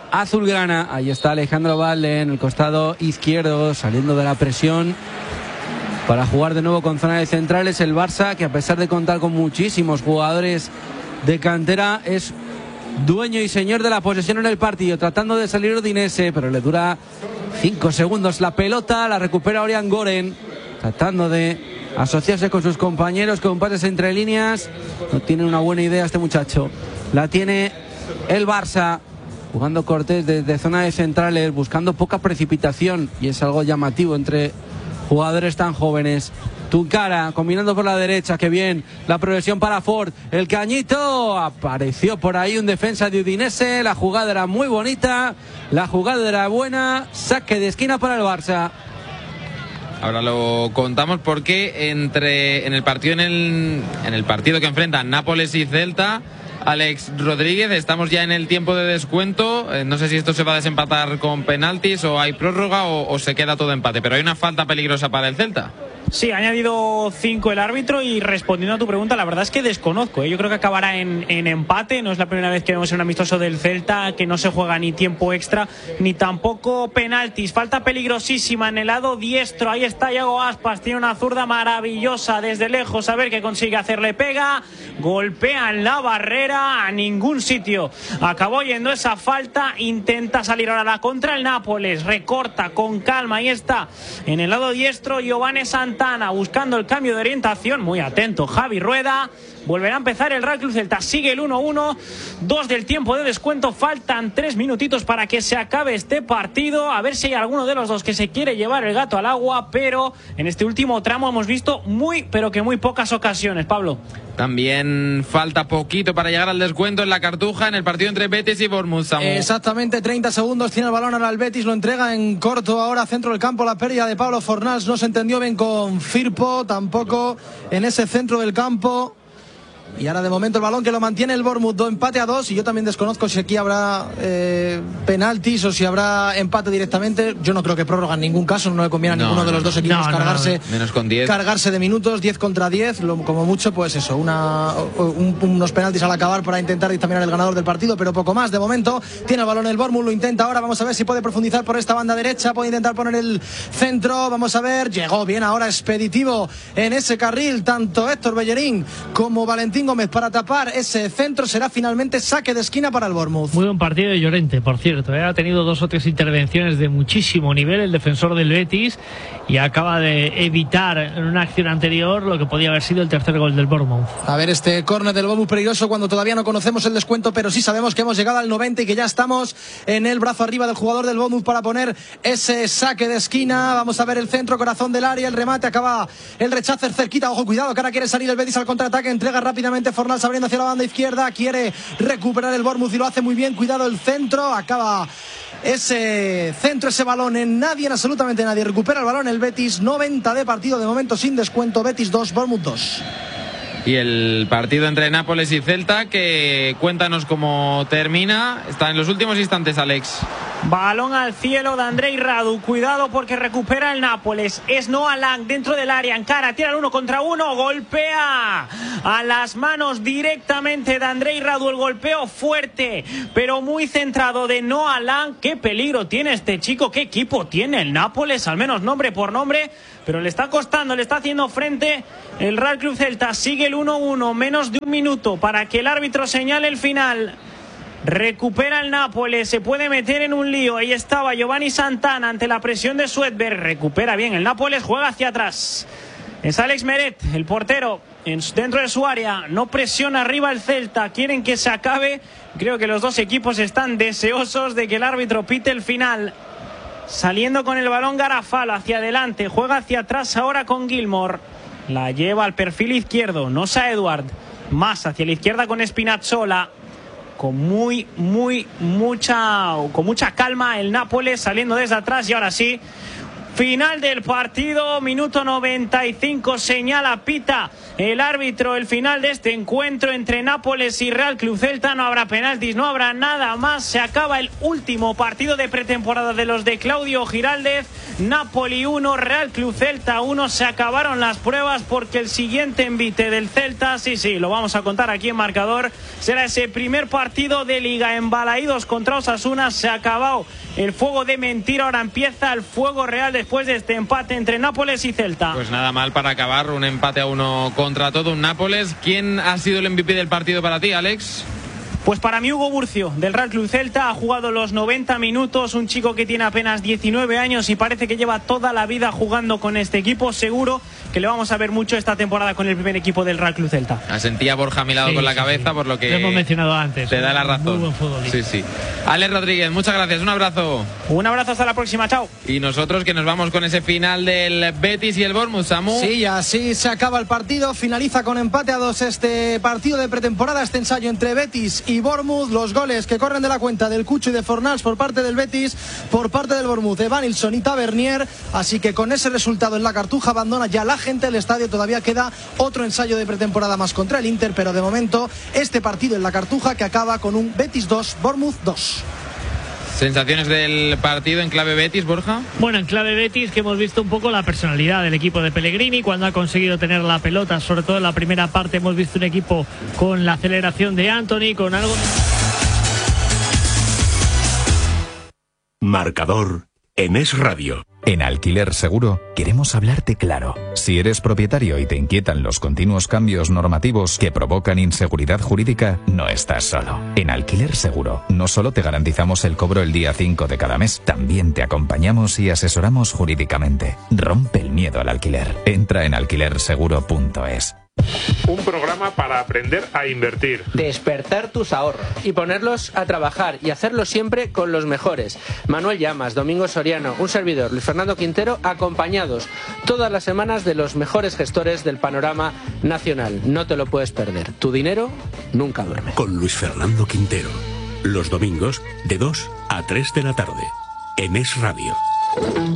azulgrana. Ahí está Alejandro Valde en el costado izquierdo, saliendo de la presión para jugar de nuevo con zona de centrales. El Barça, que a pesar de contar con muchísimos jugadores de cantera, es dueño y señor de la posesión en el partido, tratando de salir Udinese, pero le dura 5 segundos la pelota. La recupera Orián Goren, tratando de asociarse con sus compañeros con pases entre líneas. No tiene una buena idea este muchacho. La tiene el Barça, jugando Cortés desde zona de centrales, buscando poca precipitación, y es algo llamativo entre jugadores tan jóvenes. Tuncara combinando por la derecha, que bien la progresión para Ford, el cañito, apareció por ahí un defensa de Udinese. La jugada era muy bonita, la jugada era buena, saque de esquina para el Barça. Ahora lo contamos porque en el partido que enfrentan Nápoles y Celta, Alex Rodríguez, estamos ya en el tiempo de descuento. No sé si esto se va a desempatar con penaltis o hay prórroga o se queda todo empate, pero hay una falta peligrosa para el Celta. Sí, ha añadido 5 el árbitro, y respondiendo a tu pregunta, la verdad es que desconozco, ¿eh? Yo creo que acabará en empate. No es la primera vez que vemos en un amistoso del Celta que no se juega ni tiempo extra ni tampoco penaltis. Falta peligrosísima en el lado diestro. Ahí está Iago Aspas, tiene una zurda maravillosa desde lejos, a ver qué consigue hacer. Le pega, golpea en la barrera, a ningún sitio acabó yendo esa falta. Intenta salir ahora la contra el Nápoles, recorta con calma. Ahí está en el lado diestro Giovanni Santana buscando el cambio de orientación. Muy atento Javi Rueda. Volverá a empezar el Real Club Celta. Sigue el 1-1, 2 del tiempo de descuento. Faltan 3 minutitos para que se acabe este partido. A ver si hay alguno de los dos que se quiere llevar el gato al agua, pero en este último tramo hemos visto muy pocas ocasiones, Pablo. También falta poquito para llegar al descuento en la Cartuja, en el partido entre Betis y Bournemouth. Exactamente, 30 segundos tiene el balón ahora el Betis, lo entrega en corto ahora centro del campo. La pérdida de Pablo Fornals, no se entendió bien con Firpo, tampoco en ese centro del campo. Y ahora de momento el balón que lo mantiene el Bournemouth, empate a 2, y yo también desconozco si aquí habrá penaltis o si habrá empate directamente. Yo no creo que prórroga en ningún caso, no le conviene a ninguno de los dos equipos menos con 10. Cargarse de minutos, 10 contra 10, como mucho, pues eso, unos penaltis al acabar para intentar dictaminar el ganador del partido, pero poco más. De momento tiene el balón el Bournemouth, lo intenta ahora, vamos a ver si puede profundizar por esta banda derecha, puede intentar poner el centro, vamos a ver, llegó bien ahora expeditivo en ese carril, tanto Héctor Bellerín como Valentín Gómez para tapar ese centro. Será finalmente saque de esquina para el Bournemouth. Muy buen partido de Llorente, por cierto, ha tenido 2 o 3 intervenciones de muchísimo nivel el defensor del Betis, y acaba de evitar en una acción anterior lo que podía haber sido el tercer gol del Bournemouth. A ver este córner del Bournemouth peligroso cuando todavía no conocemos el descuento, pero sí sabemos que hemos llegado al 90 y que ya estamos en el brazo arriba del jugador del Bournemouth para poner ese saque de esquina. Vamos a ver el centro, corazón del área, el remate, acaba el rechazo cerquita. Ojo, cuidado, que ahora quiere salir el Betis al contraataque, entrega rápidamente Fornals abriendo hacia la banda izquierda, quiere recuperar el Bournemouth y lo hace muy bien. Cuidado el centro, acaba ese centro, ese balón en nadie, en absolutamente nadie. Recupera el balón el Betis. 90 de partido de momento sin descuento. Betis 2, Bournemouth 2. Y el partido entre Nápoles y Celta, que cuéntanos cómo termina. Está en los últimos instantes, Alex. Balón al cielo de Andrei Radu. Cuidado porque recupera el Nápoles. Es Noah Lang dentro del área. Encara, tira el 1 contra 1. Golpea a las manos directamente de Andrei Radu. El golpeo fuerte, pero muy centrado de Noah Lang. Qué peligro tiene este chico. Qué equipo tiene el Nápoles, al menos nombre por nombre. Pero le está costando, le está haciendo frente el Real Club Celta. Sigue el 1-1. Menos de un minuto para que el árbitro señale el final. Recupera el Nápoles, se puede meter en un lío. Ahí estaba Giovanni Santana ante la presión de Swedberg. Recupera bien el Nápoles, juega hacia atrás. Es Alex Meret, el portero, dentro de su área. No presiona arriba el Celta, quieren que se acabe. Creo que los dos equipos están deseosos de que el árbitro pite el final. Saliendo con el balón Garafal hacia adelante, juega hacia atrás ahora con Gilmour. La lleva al perfil izquierdo, Nosa Edward. Más hacia la izquierda con Spinazzola. Con mucha calma el Nápoles saliendo desde atrás, y ahora sí Final del partido, minuto 95, señala, pita el árbitro el final de este encuentro entre Nápoles y Real Club Celta. No habrá penaltis, no habrá nada más. Se acaba el último partido de pretemporada de los de Claudio Giraldez. Napoli 1, Real Club Celta 1. Se acabaron las pruebas porque el siguiente envite del Celta, sí, lo vamos a contar aquí en marcador, será ese primer partido de Liga en Balaídos contra Osasuna. Se ha acabado el fuego de mentira, ahora empieza el fuego real después de este empate entre Nápoles y Celta. Pues nada mal para acabar, un empate a 1 contra todo un Nápoles. ¿Quién ha sido el MVP del partido para ti, Alex? Pues para mí Hugo Burcio, del Real Club Celta, ha jugado los 90 minutos, un chico que tiene apenas 19 años y parece que lleva toda la vida jugando con este equipo. Seguro que le vamos a ver mucho esta temporada con el primer equipo del Real Club Celta. Asentía Borja a mi lado con la cabeza, por lo que lo hemos mencionado antes. Te da la razón. Muy buen futbolista. Sí. Alex Rodríguez, muchas gracias, un abrazo. Un abrazo, hasta la próxima, chao. Y nosotros que nos vamos con ese final del Betis y el Bournemouth, Samu. Sí, así se acaba el partido, finaliza con empate a 2 este partido de pretemporada, este ensayo entre Betis y Bournemouth. Los goles que corren de la cuenta del Cucho y de Fornals por parte del Betis, por parte del Bournemouth, Evanilson y Tavernier. Así que con ese resultado en la Cartuja abandona ya la gente del estadio. Todavía queda otro ensayo de pretemporada más contra el Inter, pero de momento este partido en la Cartuja que acaba con un Betis 2, Bournemouth 2. ¿Sensaciones del partido en clave Betis, Borja? Bueno, en clave Betis, que hemos visto un poco la personalidad del equipo de Pellegrini cuando ha conseguido tener la pelota, sobre todo en la primera parte. Hemos visto un equipo con la aceleración de Anthony, con algo... Marcador en Es Radio. En Alquiler Seguro queremos hablarte claro. Si eres propietario y te inquietan los continuos cambios normativos que provocan inseguridad jurídica, no estás solo. En Alquiler Seguro no solo te garantizamos el cobro el día 5 de cada mes, también te acompañamos y asesoramos jurídicamente. Rompe el miedo al alquiler. Entra en alquilerseguro.es. Un programa para aprender a invertir. Despertar tus ahorros y ponerlos a trabajar y hacerlo siempre con los mejores. Manuel Llamas, Domingo Soriano, un servidor, Luis Fernando Quintero, acompañados todas las semanas de los mejores gestores del panorama nacional. No te lo puedes perder. Tu dinero nunca duerme. Con Luis Fernando Quintero. Los domingos de 2 a 3 de la tarde. En Es Radio.